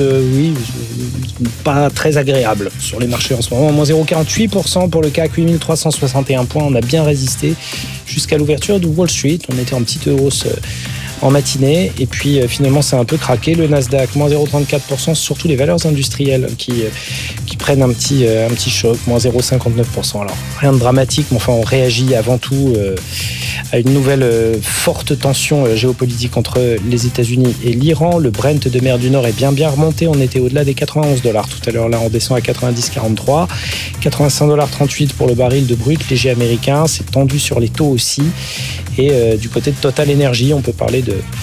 pas très agréable sur les marchés en ce moment. Moins 0,48% pour le CAC, 8361 points. On a bien résisté jusqu'à l'ouverture de Wall Street. On était en petite hausse en matinée et puis finalement ça a un peu craqué. Le Nasdaq, moins 0,34%, surtout les valeurs industrielles qui prennent un petit choc, moins 0,59%. Alors rien de dramatique, mais enfin on réagit avant tout à une nouvelle forte tension géopolitique entre les États-Unis et l'Iran. Le Brent de mer du Nord est bien remonté. On était au-delà des $91 tout à l'heure. Là, on descend à 90,43. 85,38 pour le baril de brut léger américain. C'est tendu sur les taux aussi. Et du côté de Total Energy, on peut parler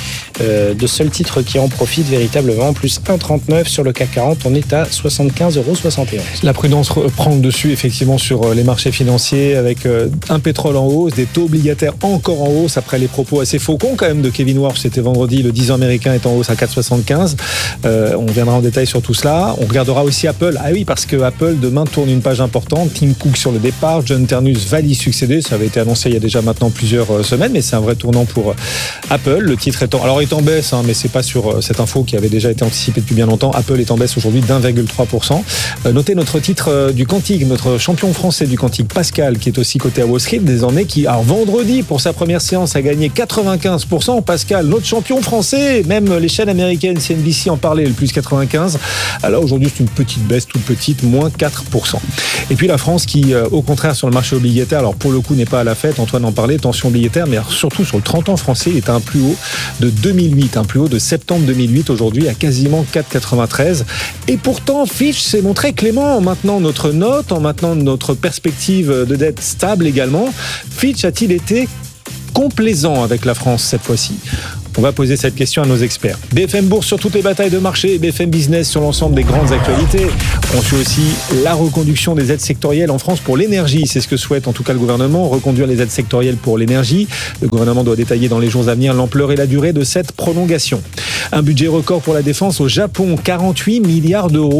de seul titre qui en profite véritablement, plus 1,39 sur le CAC 40. On est à 75,71 €. La prudence prend le dessus effectivement sur les marchés financiers avec un pétrole en hausse, des taux obligataires encore en hausse après les propos assez faucons quand même de Kevin Warsh. C'était vendredi, le 10 ans américain est en hausse à 4,75. On viendra en détail sur tout cela. On regardera aussi Apple. Ah oui, parce que Apple demain tourne une page importante. Tim Cook sur le départ, John Ternus va y succéder. Ça avait été annoncé il y a déjà maintenant plusieurs semaines, mais c'est un vrai tournant pour Apple. Le titre est en baisse, mais c'est pas sur cette info qui avait déjà été anticipée depuis bien longtemps. Apple est en baisse aujourd'hui d'1,3%. Notez notre titre du quantique, notre champion français du quantique, Pascal, qui est aussi coté à Wall Street désormais, qui vendredi pour sa première séance a gagné 95%. Pascal, notre champion français, même les chaînes américaines CNBC en parlaient, le plus 95. Alors aujourd'hui c'est une petite baisse, toute petite, moins 4%. Et puis la France qui, au contraire sur le marché obligataire, alors pour le coup n'est pas à la fête, Antoine en parlait, tension obligataire, mais surtout sur le 30 ans français, il est à un plus haut de 2008, un plus haut de septembre 2008 aujourd'hui à quasiment 4,93. Et pourtant Fitch s'est montré clément en maintenant notre note, en maintenant notre perspective de dette stable également. Fitch a-t-il été complaisant avec la France cette fois-ci? On va poser cette question à nos experts. BFM Bourse sur toutes les batailles de marché, BFM Business sur l'ensemble des grandes actualités. On suit aussi la reconduction des aides sectorielles en France pour l'énergie. C'est ce que souhaite en tout cas le gouvernement, reconduire les aides sectorielles pour l'énergie. Le gouvernement doit détailler dans les jours à venir l'ampleur et la durée de cette prolongation. Un budget record pour la défense au Japon, 48 milliards d'euros.